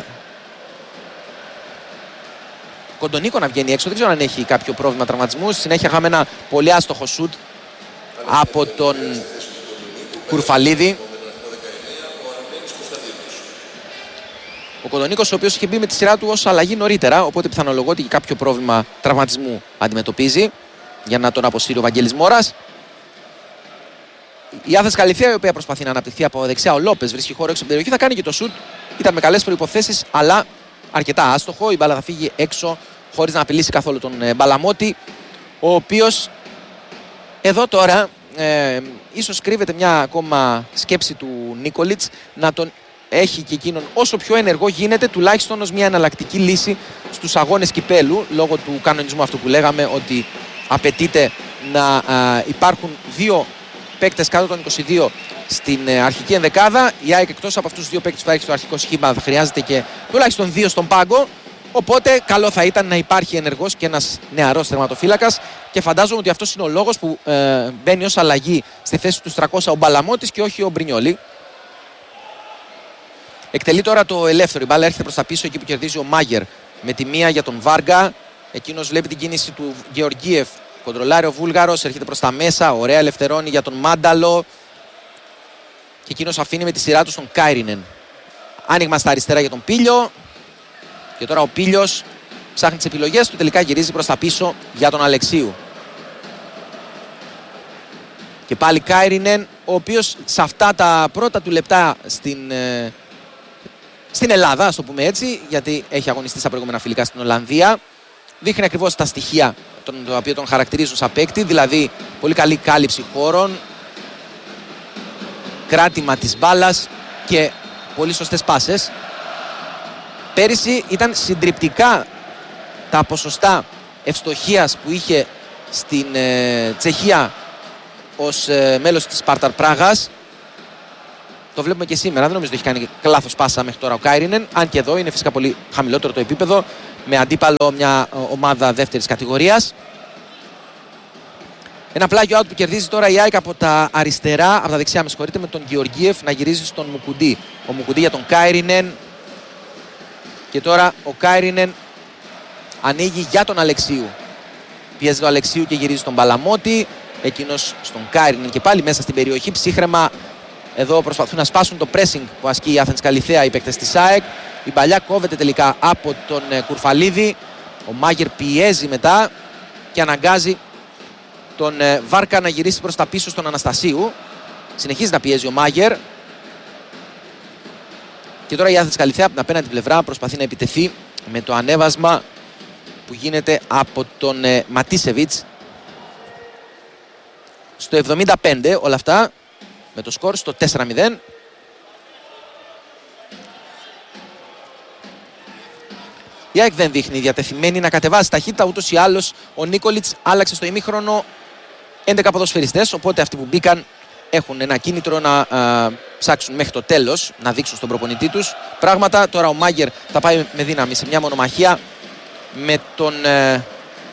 Κοντονίκο να βγαίνει έξω. Δεν ξέρω αν έχει κάποιο πρόβλημα τραυματισμού. Στη συνέχεια είχαμε ένα πολύ άστοχο σουτ από τον Κουρφαλίδη. Ο Κοντονίκος, ο οποίος είχε μπει με τη σειρά του ως αλλαγή νωρίτερα, οπότε πιθανολογώ ότι κάποιο πρόβλημα τραυματισμού αντιμετωπίζει για να τον αποσύρει ο Βαγγέλης Μόρας. Η Athens Καλιθέα, η οποία προσπαθεί να αναπτυχθεί από δεξιά, ο Λόπες βρίσκει χώρο έξω από την περιοχή, θα κάνει και το σουτ. Ήταν με καλές προϋποθέσεις, αλλά αρκετά άστοχο. Η μπάλα θα φύγει έξω χωρίς να απειλήσει καθόλου τον ε, Μπαλαμότη, ο οποίος εδώ τώρα ε, ίσως κρύβεται μια ακόμα σκέψη του Νίκολιτς να τον έχει και εκείνον όσο πιο ενεργό γίνεται, τουλάχιστον ως μια εναλλακτική λύση στους αγώνες κυπέλου, λόγω του κανονισμού αυτού που λέγαμε, ότι απαιτείται να ε, υπάρχουν δύο παίκτες κάτω των είκοσι δύο στην ε, αρχική ενδεκάδα. Η ΑΕΚ εκτός από αυτούς τους δύο παίκτες που θα έχει στο αρχικό σχήμα θα χρειάζεται και τουλάχιστον δύο στον πάγκο. Οπότε καλό θα ήταν να υπάρχει ενεργός και ένας νεαρός τερματοφύλακας και φαντάζομαι ότι αυτός είναι ο λόγος που ε, μπαίνει ως αλλαγή στη θέση του τριακόσια ο Μπαλαμότης και όχι ο Μπρινιόλι. Εκτελεί τώρα το ελεύθερο. Η μπάλα έρχεται προς τα πίσω εκεί που κερδίζει ο Μάγερ με τη μία για τον Βάργα. Εκείνος βλέπει την κίνηση του Γεωργίεφ. Κοντρολάρει ο Βούλγαρος, έρχεται προς τα μέσα. Ωραία ελευθερώνει για τον Μάνταλο. Και εκείνος αφήνει με τη σειρά του στον Κάιρινεν. Άνοιγμα στα αριστερά για τον Πίλιο. Και τώρα ο Πίλιος ψάχνει τις επιλογές του. Τελικά γυρίζει προς τα πίσω για τον Αλεξίου. Και πάλι Κάιρινεν, ο οποίος σε αυτά τα πρώτα του λεπτά στην, ε, στην Ελλάδα, ας το πούμε έτσι, γιατί έχει αγωνιστεί στα προηγούμενα φιλικά στην Ολλανδία, δείχνει ακριβώς τα στοιχεία τον, τα οποία τον χαρακτηρίζουν σαν παίκτη, δηλαδή πολύ καλή κάλυψη χώρων, κράτημα της μπάλας και πολύ σωστές πάσες. Πέρυσι ήταν συντριπτικά τα ποσοστά ευστοχίας που είχε στην ε, Τσεχία ως ε, μέλος της Σπάρταρ Πράγας. Το βλέπουμε και σήμερα. Δεν νομίζω ότι έχει κάνει λάθος πάσα μέχρι τώρα ο Κάιρινεν. Αν και εδώ είναι φυσικά πολύ χαμηλότερο το επίπεδο. Με αντίπαλο μια ομάδα δεύτερης κατηγορίας. Ένα πλάγιο out που κερδίζει τώρα η ΑΕΚ από τα αριστερά, από τα δεξιά με συγχωρείτε, με τον Γεωργίεφ να γυρίζει στον Μουκουντή. Ο Μουκουντή για τον Κάιρινεν. Και τώρα ο Κάιρινεν ανοίγει για τον Αλεξίου. Πιέζει τον Αλεξίου και γυρίζει στον Παλαμότη. Εκείνος στον Κάιρινεν και πάλι μέσα στην περιοχή. Ψύχρεμα εδώ προσπαθούν να σπάσουν το pressing που ασκεί η Athens Καλιθέα οι παίκτες της ΑΕΚ. Η παλιά κόβεται τελικά από τον Κουρφαλίδη. Ο Μάγερ πιέζει μετά και αναγκάζει τον Βάρκα να γυρίσει προς τα πίσω στον Αναστασίου. Συνεχίζει να πιέζει ο Μάγερ. Και τώρα η Athens Καλιθέα από την απέναντι πλευρά προσπαθεί να επιτεθεί με το ανέβασμα που γίνεται από τον ε, Ματίσεβιτς. Στο εβδομήντα πέντε όλα αυτά με το σκορ στο τέσσερα μηδέν. Η ΑΕΚ δεν δείχνει διατεθειμένη να κατεβάσει ταχύτητα, ούτως ή άλλως ο Νίκολιτς άλλαξε στο ημίχρονο έντεκα ποδοσφαιριστές, οπότε αυτοί που μπήκαν έχουν ένα κίνητρο να α, ψάξουν μέχρι το τέλος, να δείξουν στον προπονητή τους πράγματα. Τώρα ο Μάγερ θα πάει με δύναμη σε μια μονομαχία με τον ε,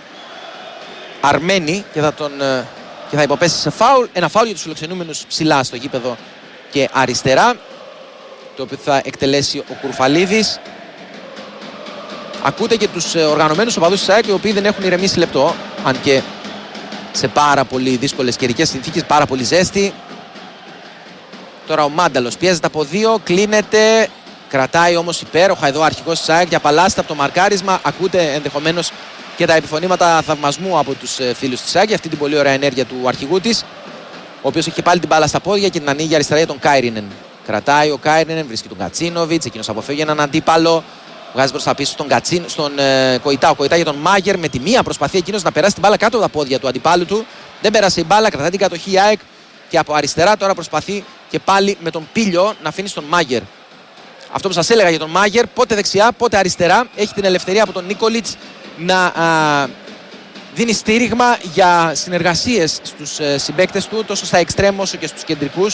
Αρμένη και θα, τον, ε, και θα υποπέσει σε φάουλ. Ένα φάουλ για τους φιλοξενούμενους ψηλά στο γήπεδο και αριστερά, το οποίο θα εκτελέσει ο Κουρφαλίδης. Ακούτε και τους οργανωμένους οπαδούς της ΑΕΚ, οι οποίοι δεν έχουν ηρεμήσει λεπτό, αν και σε πάρα πολύ δύσκολες καιρικές συνθήκες, πάρα πολύ ζέστη. Τώρα ο Μάνταλος πιέζεται από δύο, κλείνεται, κρατάει όμως υπέροχα εδώ ο αρχηγός της ΑΕΚ, διαπαλλάσσεται από το μαρκάρισμα. Ακούτε ενδεχομένως και τα επιφωνήματα θαυμασμού από τους φίλους της ΑΕΚ για αυτή την πολύ ωραία ενέργεια του αρχηγού της, ο οποίος έχει πάλι την μπάλα στα πόδια και την ανοίγει αριστερά για τον Κάιρινεν. Κρατάει ο Κάιρινεν, βρίσκει τον Κατσίνοβιτς, εκείνος αποφεύγει έναν αντίπαλο. Βγάζει προς τα πίσω στον, Κατσίν, στον ε, Κοϊτά. Ο Κοϊτά για τον Μάγερ. Με τη μία προσπαθεί εκείνος να περάσει την μπάλα κάτω από τα πόδια του αντιπάλου του. Δεν πέρασε η μπάλα, κρατάει την κατοχή η ΑΕΚ. Και από αριστερά τώρα προσπαθεί και πάλι με τον Πίλιο να αφήνει στον Μάγερ. Αυτό που σας έλεγα για τον Μάγερ, πότε δεξιά, πότε αριστερά. Έχει την ελευθερία από τον Νίκολιτς να α, δίνει στήριγμα για συνεργασίες στους ε, συμπαίκτες του, τόσο στα εξτρέμ όσο και στους κεντρικούς.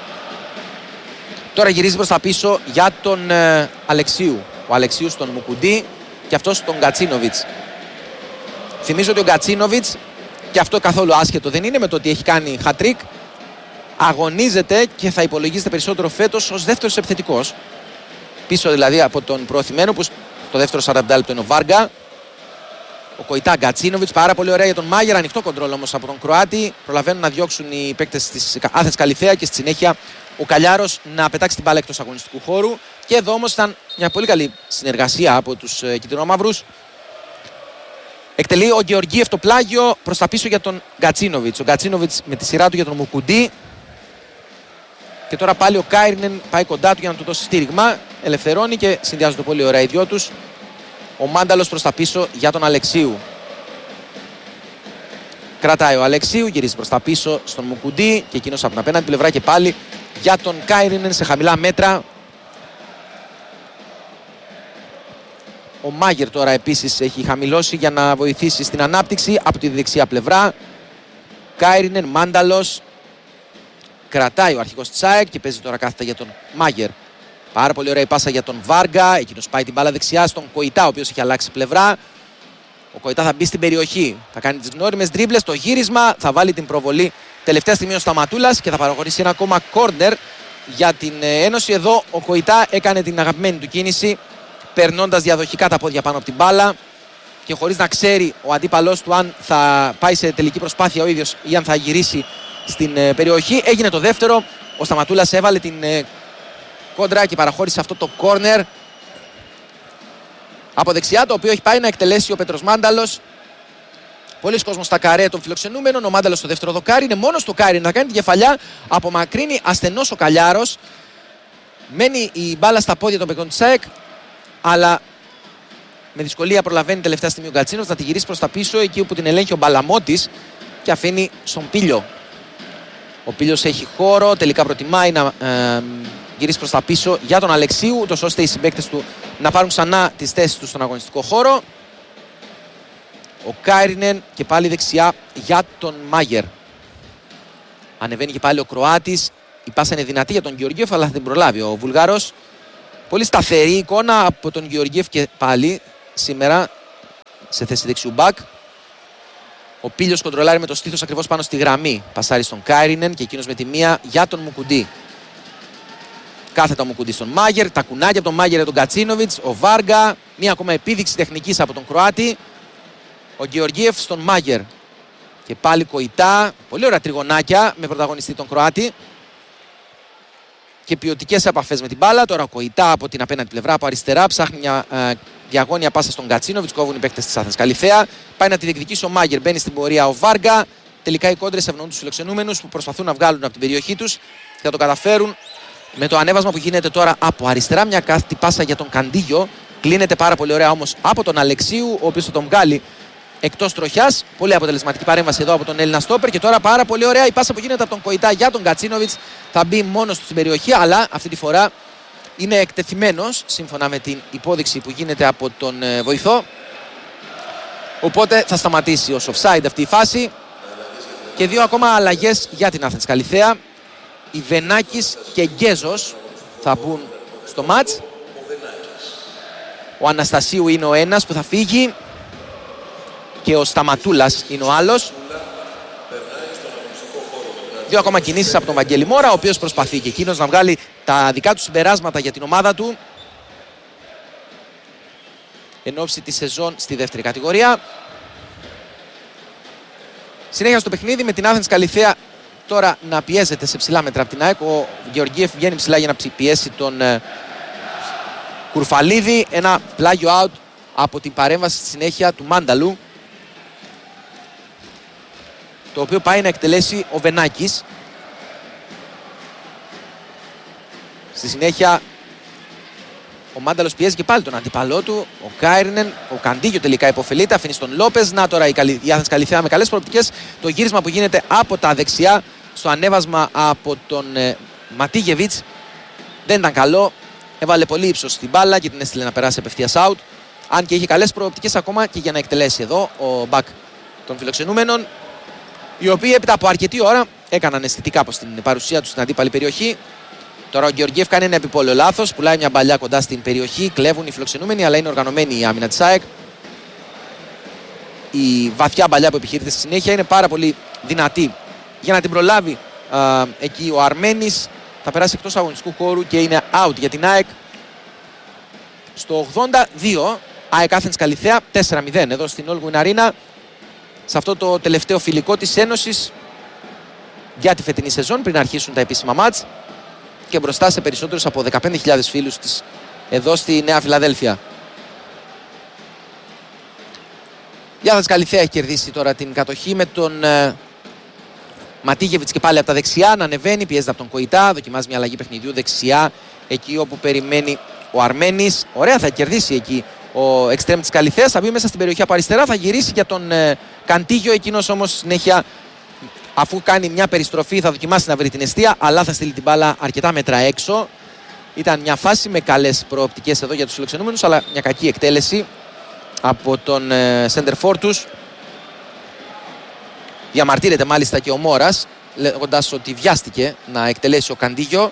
Τώρα γυρίζει προς τα πίσω για τον ε, Αλεξίου. Ο Αλεξίου στον Μουκουντή και αυτός στον Γκατσίνοβιτς. Θυμίζω ότι ο Γκατσίνοβιτς, και αυτό καθόλου άσχετο δεν είναι με το ότι έχει κάνει hat-trick, αγωνίζεται και θα υπολογίζεται περισσότερο φέτος ως δεύτερος επιθετικός. Πίσω δηλαδή από τον προωθημένο, που το δεύτερο σαράντα λεπτό είναι ο Βάργα. Ο Κοϊτά Γκατσίνοβιτς, πάρα πολύ ωραία για τον Μάγερ. Ανοιχτό κοντρόλ όμως από τον Κροάτη. Προλαβαίνουν να διώξουν οι παίκτες της Athens Καλιθέα και στη συνέχεια ο Καλιάρος να πετάξει την μπάλα εκτός αγωνιστικού χώρου. Και εδώ όμως ήταν μια πολύ καλή συνεργασία από τους ε, κυτρινόμαυρους. Εκτελεί ο Γεωργίεφ το πλάγιο προς τα πίσω για τον Γκατσίνοβιτς. Ο Γκατσίνοβιτς με τη σειρά του για τον Μουκουντή. Και τώρα πάλι ο Κάιρινεν πάει κοντά του για να του δώσει στήριγμα. Ελευθερώνει και συνδυάζονται πολύ ωραία οι δυο τους. Ο Μάνταλος προς τα πίσω για τον Αλεξίου. Κρατάει ο Αλεξίου, γυρίζει προς τα πίσω στον Μουκουντή και εκείνος από την απέναντι πλευρά και πάλι για τον Κάιρινεν σε χαμηλά μέτρα. Ο Μάγερ τώρα επίσης έχει χαμηλώσει για να βοηθήσει στην ανάπτυξη από τη δεξιά πλευρά. Κάιρινεν, Μάνταλος. Κρατάει ο αρχηγός της ΑΕΚ και παίζει τώρα κάθετα για τον Μάγερ. Πάρα πολύ ωραία η πάσα για τον Βάργα. Εκείνος πάει την μπάλα δεξιά στον Κοϊτά, ο οποίος έχει αλλάξει πλευρά. Ο Κοϊτά θα μπει στην περιοχή. Θα κάνει τις γνώριμες ντρίμπλες. Το γύρισμα θα βάλει την προβολή τελευταία στιγμή ο Σταματούλας και θα παραχωρήσει ένα ακόμα κόρνερ για την Ένωση. Εδώ ο Κοϊτά έκανε την αγαπημένη του κίνηση, περνώντας διαδοχικά τα πόδια πάνω από την μπάλα και χωρίς να ξέρει ο αντίπαλός του αν θα πάει σε τελική προσπάθεια ο ίδιος ή αν θα γυρίσει στην περιοχή. Έγινε το δεύτερο. Ο Σταματούλας έβαλε την κόντρα και παραχώρησε αυτό το κόρνερ από δεξιά, το οποίο έχει πάει να εκτελέσει ο Πέτρος Μάνταλος. Πολλοί κόσμος στα καρέ των φιλοξενούμενων. Ο Μάνταλος στο δεύτερο δοκάρι. Είναι μόνος του Κάρι να κάνει την κεφαλιά. Απομακρύνει ασθενός ο Καλιάρος. Μένει η μπάλα στα πόδια των παικτών της ΑΕΚ, αλλά με δυσκολία προλαβαίνει τελευταία στιγμή ο Γκατσίνος να τη γυρίσει προς τα πίσω, εκεί όπου την ελέγχει ο Μπαλαμότης και αφήνει στον Πίλιο. Ο Πίλιος έχει χώρο, τελικά προτιμάει να ε, γυρίσει προς τα πίσω για τον Αλεξίου, ούτως ώστε οι συμπαίκτες του να πάρουν ξανά τις θέσεις τους στον αγωνιστικό χώρο. Ο Κάιρινεν και πάλι δεξιά για τον Μάγερ. Ανεβαίνει και πάλι ο Κροάτης. Η πάσα είναι δυνατή για τον Γεωργίεφ, αλλά θα την προλάβει ο Βουλγάρος. Πολύ σταθερή εικόνα από τον Γεωργίεφ και πάλι σήμερα σε θέση δεξιού μπακ. Ο Πίλιος κοντρολάρει με το στήθος ακριβώς πάνω στη γραμμή. Πασάρει στον Κάιρινεν και εκείνος με τη μία για τον Μουκουντή. Κάθετα ο Μουκουντή στον Μάγερ. Τα κουνάκια από τον Μάγερ για τον Κατσίνοβιτς. Ο Βάργα. Μία ακόμα επίδειξη τεχνικής από τον Κροάτη. Ο Γεωργίεφ στον Μάγερ. Και πάλι Κοϊτά. Πολύ ωραία τριγωνάκια με πρωταγωνιστή τον Κροάτη. Και ποιοτικές επαφές με την μπάλα. Τώρα ο Κοϊτά από την απέναντι πλευρά, από αριστερά, ψάχνει μια ε, διαγώνια πάσα στον Κατσίνοβιτς. Κόβουν οι παίκτες της Άθενας Καλιθέα. Πάει να τη διεκδικήσει ο Μάγερ. Μπαίνει στην πορεία ο Βάργα. Τελικά οι κόντρες ευνοούν τους φιλοξενούμενους που προσπαθούν να βγάλουν από την περιοχή τους. Και θα το καταφέρουν με το ανέβασμα που γίνεται τώρα από αριστερά. Μια κάθετη πάσα για τον Καντίγιο. Κλείνεται πάρα πολύ ωραία όμως από τον Αλεξίου, ο οποίος θα τον βγάλει εκτός τροχιάς. Πολύ αποτελεσματική παρέμβαση εδώ από τον Έλληνα στόπερ. Και τώρα πάρα πολύ ωραία η πάσα που γίνεται από τον Κοϊτά για τον Κατσίνοβιτς. Θα μπει μόνος του στην περιοχή, αλλά αυτή τη φορά είναι εκτεθειμένος σύμφωνα με την υπόδειξη που γίνεται από τον ε, βοηθό. Οπότε θα σταματήσει ως offside αυτή η φάση. Και δύο ακόμα αλλαγές για την Άθενας Καλιθέα. Η Βενάκης και Γκέζος θα μπουν στο μάτς. Ο Αναστασίου είναι ο ένας που θα φύγει και ο Σταματούλας είναι ο άλλος. Δύο ακόμα κινήσεις από τον Βαγγέλη Μόρα, ο οποίος προσπαθεί και εκείνος να βγάλει τα δικά του συμπεράσματα για την ομάδα του εν ώψη τη σεζόν στη δεύτερη κατηγορία. Συνέχεια στο παιχνίδι με την Άθενας Καλιθέα τώρα να πιέζεται σε ψηλά μέτρα από την ΑΕΚ. Ο Γεωργίεφ βγαίνει ψηλά για να πιέσει τον ε, Κουρφαλίδη. Ένα πλάγιο out από την παρέμβαση στη συνέχεια του Μάνταλου, το οποίο πάει να εκτελέσει ο Βενάκης. Στη συνέχεια ο Μάνταλος πιέζει και πάλι τον αντίπαλό του. Ο Κάιρινεν, ο Καντίγιο τελικά υποφελείται, αφήνει στον Λόπες. Να τώρα η, Καλυ... η Άθενας Καλιθέα με καλές προοπτικές. Το γύρισμα που γίνεται από τα δεξιά στο ανέβασμα από τον ε, Ματίγεβιτς δεν ήταν καλό. Έβαλε πολύ ύψος στην μπάλα και την έστειλε να περάσει απευθείας out. Αν και είχε καλές προοπτικές ακόμα και για να εκτελέσει εδώ ο μπακ των φιλοξενούμενων, οι οποίοι έπειτα από αρκετή ώρα έκαναν αισθητικά από την παρουσία του στην αντίπαλη περιοχή. Τώρα ο Γεωργίεφ κάνει ένα επιπόλαιο λάθος, πουλάει μια μπαλιά κοντά στην περιοχή, κλέβουν οι φιλοξενούμενοι, αλλά είναι οργανωμένη η άμυνα της ΑΕΚ. Η βαθιά μπαλιά που επιχειρείται στη συνέχεια είναι πάρα πολύ δυνατή για να την προλάβει α, εκεί ο Αρμένης. Θα περάσει εκτός αγωνιστικού χώρου και είναι out για την ΑΕΚ. Στο ογδόντα δύο, ΑΕΚ Άθενας Καλιθέα τέσσερα μηδέν εδώ στην All Win Arena, σε αυτό το τελευταίο φιλικό της Ένωσης για τη φετινή σεζόν πριν αρχίσουν τα επίσημα μάτς και μπροστά σε περισσότερους από δεκαπέντε χιλιάδες φίλους της εδώ στη Νέα Φιλαδέλφια. Η Άθενας Καλιθέα έχει κερδίσει τώρα την κατοχή με τον ε, Ματίγεβιτς και πάλι από τα δεξιά να ανεβαίνει, πιέζεται από τον Κοϊτά, δοκιμάζει μια αλλαγή παιχνιδιού δεξιά εκεί όπου περιμένει ο Αρμένης. Ωραία, θα κερδίσει εκεί ο εξτρέμ της Καλιθέας, θα μπει μέσα στην περιοχή από αριστερά, θα γυρίσει για τον ε, Καντίγιο. Εκείνος όμως συνέχεια, αφού κάνει μια περιστροφή, θα δοκιμάσει να βρει την εστία, αλλά θα στείλει την μπάλα αρκετά μέτρα έξω. Ήταν μια φάση με καλές προοπτικές εδώ για τους φιλοξενούμενους, αλλά μια κακή εκτέλεση από τον ε, σέντερφορ τους. Διαμαρτύρεται μάλιστα και ο Μόρας, λέγοντας ότι βιάστηκε να εκτελέσει ο Καντίγιο.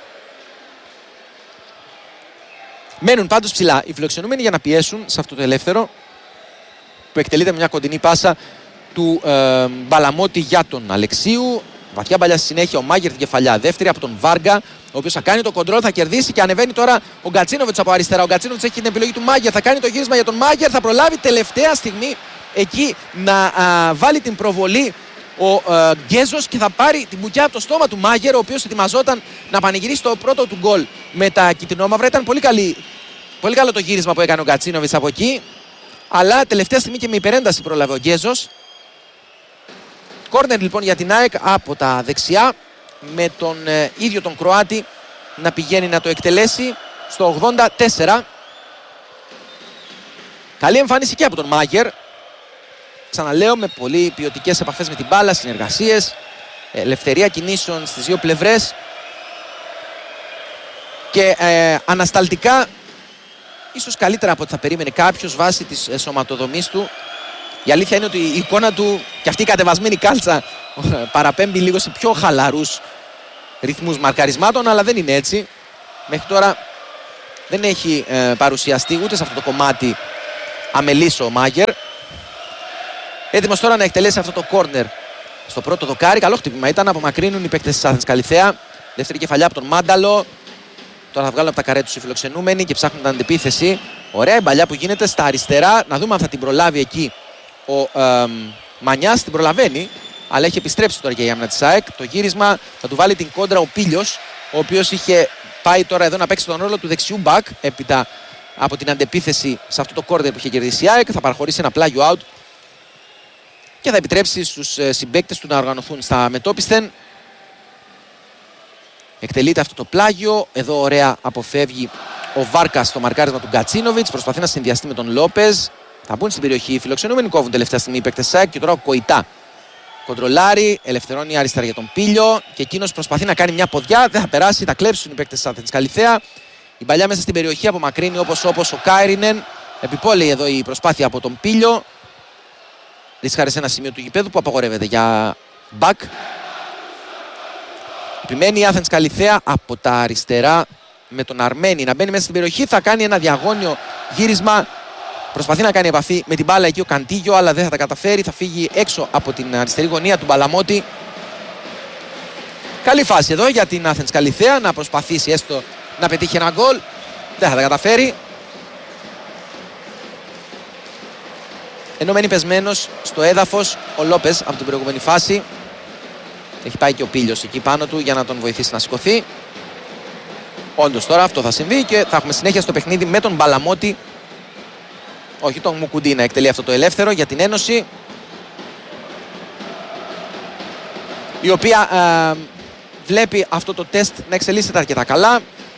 Μένουν πάντως ψηλά οι φιλοξενούμενοι για να πιέσουν σε αυτό το ελεύθερο που εκτελείται με μια κοντινή πάσα του ε, Μπαλαμότη για τον Αλεξίου. Βαθιά παλιά στη συνέχεια ο Μάγερ την κεφαλιά δεύτερη από τον Βάργα, ο οποίος θα κάνει το κοντρόλ, θα κερδίσει και ανεβαίνει τώρα ο Γκατσίνοβιτς από αριστερά. Ο Γκατσίνοβιτς έχει την επιλογή του Μάγερ, θα κάνει το γύρισμα για τον Μάγερ, θα προλάβει τελευταία στιγμή εκεί να α, βάλει την προβολή ο α, Γκέζος και θα πάρει την μπουκιά από το στόμα του Μάγερ, ο οποίος ετοιμαζόταν να πανηγυρίσει το πρώτο του γκολ με τα κυτρινόμαυρα. Ήταν πολύ, καλή, πολύ καλό το γύρισμα που έκανε ο Γκατσίνοβιτς από εκεί, αλλά τελευταία στιγμή και με υπερένταση πρόλαβε ο Γκέζος. Κόρνερ λοιπόν για την ΑΕΚ από τα δεξιά, με τον ε, ίδιο τον Κροάτη να πηγαίνει να το εκτελέσει στο ογδόντα τέσσερα. Καλή εμφάνιση και από τον Μάγερ. Ξαναλέω, με πολύ ποιοτικές επαφές με την μπάλα, συνεργασίες, ελευθερία κινήσεων στις δύο πλευρές και ε, ανασταλτικά ίσως καλύτερα από ό,τι θα περίμενε κάποιος βάσει της ε, σωματοδομής του. Η αλήθεια είναι ότι η εικόνα του και αυτή η κατεβασμένη κάλτσα παραπέμπει λίγο σε πιο χαλαρούς ρυθμούς μαρκαρισμάτων, αλλά δεν είναι έτσι. Μέχρι τώρα δεν έχει ε, παρουσιαστεί ούτε σε αυτό το κομμάτι αμελής ο Μάγερ. Έτοιμος τώρα να εκτελέσει αυτό το κόρνερ στο πρώτο δοκάρι. Καλό χτύπημα ήταν, απομακρύνουν οι παίκτες της Athens Καλιθέα. Δεύτερη κεφαλιά από τον Μάνταλο. Τώρα θα βγάλουν από τα καρέ τους οι φιλοξενούμενοι και ψάχνουν την αντεπίθεση. Ωραία η μπαλιά που γίνεται στα αριστερά. Να δούμε αν θα την προλάβει εκεί ο ε, Μανιάς. Την προλαβαίνει, αλλά έχει επιστρέψει τώρα και η άμυνα της ΑΕΚ. Το γύρισμα θα του βάλει την κόντρα ο Πίλιος, ο οποίος είχε πάει τώρα εδώ να παίξει τον ρόλο του δεξιού μπακ έπειτα από την αντεπίθεση σε αυτό το κόρνερ που είχε κερδίσει η ΑΕΚ. Θα παραχωρήσει ένα πλάγιο out και θα επιτρέψει στους συμπαίκτες του να οργανωθούν στα μετόπισθεν. Εκτελείται αυτό το πλάγιο. Εδώ ωραία αποφεύγει ο Βάρκας στο μαρκάρισμα του Γκατσίνοβιτς. Προσπαθεί να συνδυαστεί με τον Λόπεζ. Θα μπουν στην περιοχή οι φιλοξενούμενοι. Κόβουν τελευταία στιγμή οι παίκτες της ΑΕΚ. Και τώρα ο Κοϊτά κοντρολάρει. Ελευθερώνει αριστερά για τον Πίλιο. Και εκείνος προσπαθεί να κάνει μια ποδιά. Δεν θα περάσει. Θα κλέψουν οι παίκτες της Athens Καλιθέα. Η παλιά μέσα στην περιοχή απομακρύνει όπως όπως ο Κάιρινεν. Επιπόλαιη εδώ η προσπάθεια από τον Πίλιο. Ρίσκαρε σε ένα σημείο του γηπέδου που απαγορεύεται για μπακ. Επιμένει η Athens Καλιθέα από τα αριστερά με τον Αρμένη να μπαίνει μέσα στην περιοχή. Θα κάνει ένα διαγώνιο γύρισμα. Προσπαθεί να κάνει επαφή με την μπάλα εκεί ο Καντίγιο, αλλά δεν θα τα καταφέρει. Θα φύγει έξω από την αριστερή γωνία του Μπαλαμότη. Καλή φάση εδώ για την Athens Καλιθέα να προσπαθήσει έστω να πετύχει ένα γκολ. Δεν θα τα καταφέρει. Ενώ μένει πεσμένος στο έδαφος ο Λόπεζ από την προηγούμενη φάση. Έχει πάει και ο Πίλιος εκεί πάνω του για να τον βοηθήσει να σηκωθεί. Όντως τώρα αυτό θα συμβεί και θα έχουμε συνέχεια στο παιχνίδι με τον Μπαλαμότη. Όχι, τον Μουκουντή να εκτελεί αυτό το ελεύθερο για την Ένωση, η οποία ε, βλέπει αυτό το τεστ να εξελίσσεται αρκετά καλά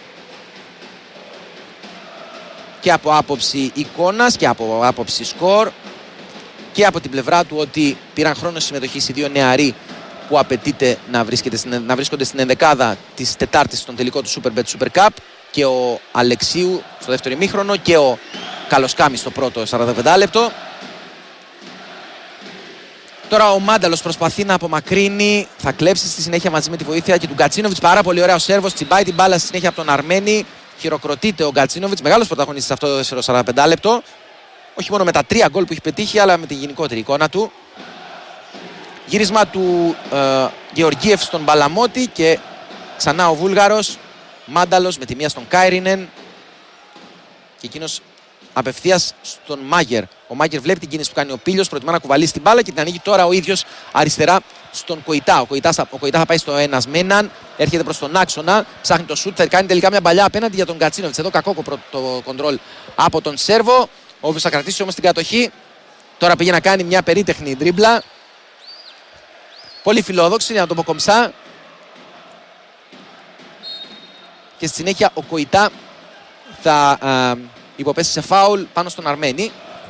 και από άποψη εικόνας και από άποψη σκορ και από την πλευρά του ότι πήραν χρόνο συμμετοχής οι δύο νεαροί που απαιτείται να, να βρίσκονται στην ενδεκάδα της Τετάρτης στον τελικό του Superbet Super Cup, και ο Αλεξίου στο δεύτερο ημίχρονο και ο Καλοσκάμης στο πρώτο σαράντα πέντε λεπτό. Τώρα ο Μάνταλος προσπαθεί να απομακρύνει, θα κλέψει στη συνέχεια μαζί με τη βοήθεια και του Γκατσίνοβιτς. Πάρα πολύ ωραία ο Σέρβος, τσιμπάει την μπάλα στη συνέχεια από τον Αρμένη. Χειροκροτείται ο Γκατσίνοβιτς, μεγάλος πρωταγωνιστής αυτό το δεύτερο σαράντα πέντε λεπτό. Όχι μόνο με τα τρία γκολ που έχει πετύχει, αλλά με την γενικότερη εικόνα του. Γύρισμα του ε, Γεωργίεφ στον Μπαλαμότη και ξανά ο Βούλγαρος. Μάνταλος με τη μία στον Κάιρινεν και εκείνος απευθείας στον Μάγερ. Ο Μάγερ βλέπει την κίνηση που κάνει ο Πίλιος, προτιμά να κουβαλήσει την μπάλα και την ανοίγει τώρα ο ίδιος αριστερά στον Κοϊτά. Ο Κοϊτά, ο Κοϊτά θα πάει στο ένας με έναν, έρχεται προς τον άξονα, ψάχνει το σουτ, θα κάνει τελικά μια μπαλιά απέναντι για τον Γκατσίνοβιτς. Εδώ κακό το κοντρόλ από τον Σέρβο, ο οποίος θα κρατήσει όμως την κατοχή. Τώρα πήγε να κάνει μια περίτεχνη ντρίμπλα. Πολύ φιλόδοξη, να το πω κομψά. Και στη συνέχεια ο Κοϊτά θα α, υποπέσει σε φάουλ πάνω στον Αρμένη.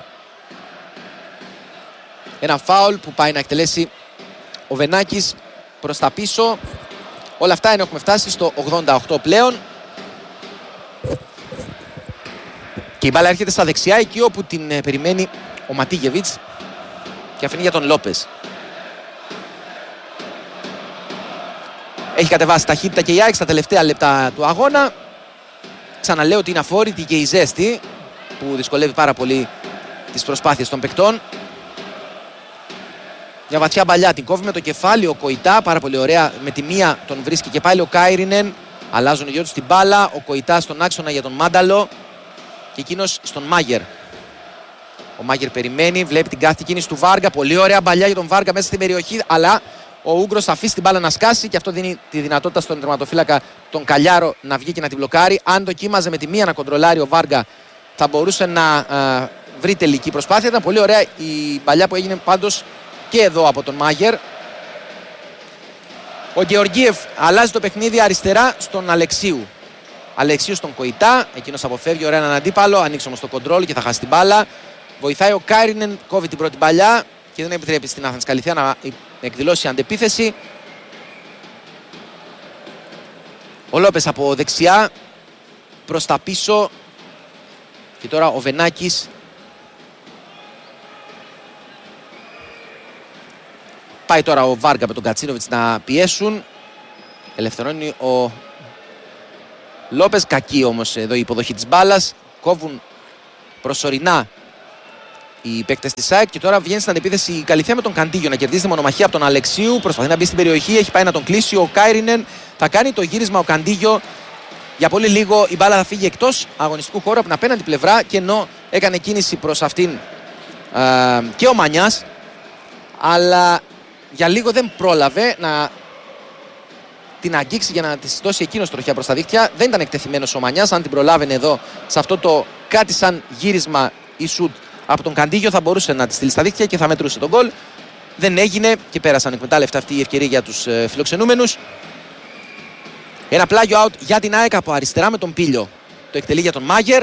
Ένα φάουλ που πάει να εκτελέσει ο Βενάκης προς τα πίσω. Όλα αυτά είναι, έχουμε φτάσει στο ογδόντα οκτώ πλέον. Και η μπάλα έρχεται στα δεξιά, εκεί όπου την ε, περιμένει ο Ματίγεβιτς και αφήνει για τον Λόπεζ. Έχει κατεβάσει ταχύτητα και η ΑΕΚ στα τελευταία λεπτά του αγώνα. Ξαναλέω ότι είναι αφόρητη και η ζέστη που δυσκολεύει πάρα πολύ τις προσπάθειες των παικτών. Μια βαθιά μπαλιά την κόβει με το κεφάλι ο Κοϊτά. Πάρα πολύ ωραία, με τη μία τον βρίσκει και πάλι ο Κάιρινεν. Αλλάζουν οι δυο τους την μπάλα. Ο Κοϊτά στον άξονα για τον Μάνταλο και εκείνος στον Μάγερ. Ο Μάγερ περιμένει, βλέπει την κάθε κίνηση του Βάργα. Πολύ ωραία μπαλιά για τον Βάργα μέσα στην περιοχή, αλλά ο Ούγκρος θα αφήσει την μπάλα να σκάσει και αυτό δίνει τη δυνατότητα στον τερματοφύλακα τον Καλιάρο να βγει και να την μπλοκάρει. Αν δοκίμαζε με τη μία να κοντρολάρει ο Βάργα, θα μπορούσε να α, βρει τελική προσπάθεια. Ήταν πολύ ωραία η μπαλιά που έγινε πάντως και εδώ από τον Μάγερ. Ο Γεωργίεφ αλλάζει το παιχνίδι αριστερά στον Αλεξίου. Αλεξίου στον Κοϊτά, εκείνος αποφεύγει ωραία έναν αντίπαλο, ανοίξει όμως το κοντρόλ και θα χάσει την μπάλα. Βοηθάει ο Κάιρινεν, κόβει την πρώτη μπαλιά και δεν επιτρέπει στην Athens Καλιθέα να εκδηλώσει αντεπίθεση. Ο Λόπες από δεξιά προς τα πίσω και τώρα ο Βενάκης πάει τώρα ο Βάργα με τον Γκατσίνοβιτς να πιέσουν. Ελευθερώνει ο Λόπες. Κακή όμως εδώ η υποδοχή της μπάλας. Κόβουν προσωρινά οι παίκτες της ΑΕΚ και τώρα βγαίνει στην αντεπίθεση η Καλιθέα με τον Καντίγιο να κερδίσει τη μονομαχία από τον Αλεξίου. Προσπαθεί να μπει στην περιοχή, έχει πάει να τον κλείσει. Ο Κάιρινεν θα κάνει το γύρισμα. Ο Καντίγιο για πολύ λίγο η μπάλα θα φύγει εκτός αγωνιστικού χώρου από την απέναντι πλευρά και ενώ έκανε κίνηση προς αυτήν ε, και ο Μανιάς, αλλά για λίγο δεν πρόλαβε να την αγγίξει για να της δώσει εκείνος τροχιά προς τα δίχτυα. Δεν ήταν εκτεθειμένος ο Μανιάς. Αν την προλάβαινε εδώ σε αυτό το κάτι σαν γύρισμα ή σουτ από τον Καντίγιο θα μπορούσε να τη στείλει στα δίχτυα και θα μετρούσε τον γκολ. Δεν έγινε και πέρασαν εκμετάλλευτα αυτή η ευκαιρία για τους ε, φιλοξενούμενους. Ένα πλάγιο out για την ΑΕΚ από αριστερά με τον Πίλιο. Το εκτελεί για τον Μάγερ.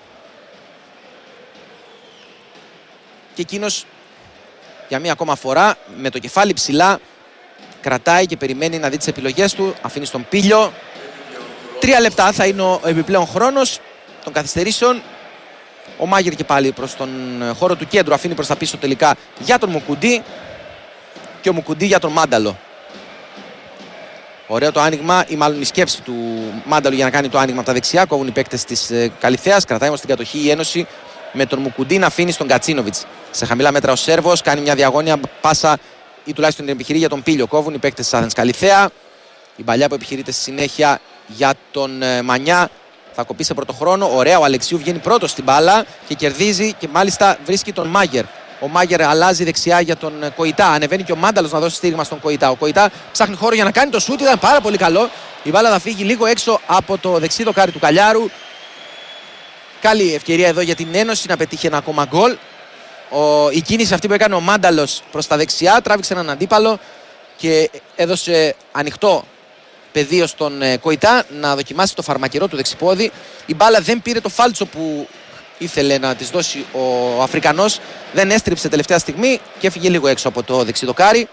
Και εκείνος για μία ακόμα φορά με το κεφάλι ψηλά κρατάει και περιμένει να δει τις επιλογές του. Αφήνει στον Πίλιο. Τρία λεπτά θα είναι ο επιπλέον χρόνος των καθυστερήσεων. Ο Μάγερ και πάλι προς τον χώρο του κέντρου αφήνει προς τα πίσω τελικά για τον Μουκουντή και ο Μουκουντή για τον Μάνταλο. Ωραίο το άνοιγμα ή μάλλον η σκέψη του Μάνταλου για να κάνει το άνοιγμα από τα δεξιά. Κόβουν οι παίκτες της Καλιθέας. Κρατάει όμως την κατοχή η Ένωση με τον Μουκουντή να αφήνει στον Κατσίνοβιτς. Σε χαμηλά μέτρα ο Σέρβος κάνει μια διαγώνια πάσα ή τουλάχιστον την επιχειρεί για τον Πίλιο. Κόβουν οι παίκτες της Άθενας Καλιθέα. Η παλιά που επιχειρείται στη συνέχεια για τον Μανιά θα κοπεί σε πρώτο χρόνο. Ωραία, ο Αλεξίου βγαίνει πρώτος στην μπάλα και κερδίζει και μάλιστα βρίσκει τον Μάγερ. Ο Μάγερ αλλάζει δεξιά για τον Κοϊτά. Ανεβαίνει και ο Μάνταλος να δώσει στήριγμα στον Κοϊτά. Ο Κοϊτά ψάχνει χώρο για να κάνει το σούτ. Ήταν πάρα πολύ καλό. Η μπάλα θα φύγει λίγο έξω από το δεξί δοκάρι του Καλιάρου. Καλή ευκαιρία εδώ για την Ένωση να πετύχει ένα ακόμα γκολ. Ο, η κίνηση αυτή που έκανε ο Μάνταλος προς τα δεξιά τράβηξε έναν αντίπαλο και έδωσε ανοιχτό πεδίο στον ε, Κοϊτά να δοκιμάσει το φαρμακερό του δεξιπόδι. Η μπάλα δεν πήρε το φάλτσο που ήθελε να της δώσει ο Αφρικανός. Δεν έστριψε τελευταία στιγμή και έφυγε λίγο έξω από το δεξιδοκάρι.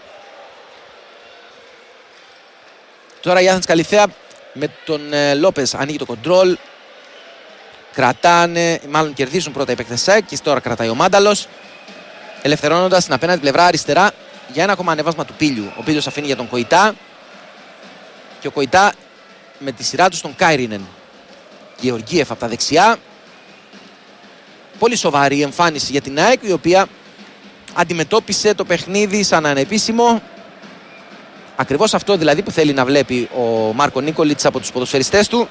Τώρα η Άθενας Καλιθέα με τον ε, Λόπες ανοίγει το κοντρόλ. Κρατάνε, μάλλον κερδίζουν πρώτα οι παίκτες και τώρα κρατάει ο Μάνταλος. Ελευθερώνοντας την απέναντι πλευρά αριστερά για ένα ακόμα ανεβάσμα του Πίλιου. Ο Πίλιος αφήνει για τον Κοϊτά. Και ο Κοϊτά με τη σειρά του στον Κάιρινεν. Γεωργίεφ από τα δεξιά. Πολύ σοβαρή εμφάνιση για την ΑΕΚ, η οποία αντιμετώπισε το παιχνίδι σαν ανεπίσημο. Ακριβώς αυτό δηλαδή που θέλει να βλέπει ο Μάρκο Νίκολιτς από τους ποδοσφαιριστές του.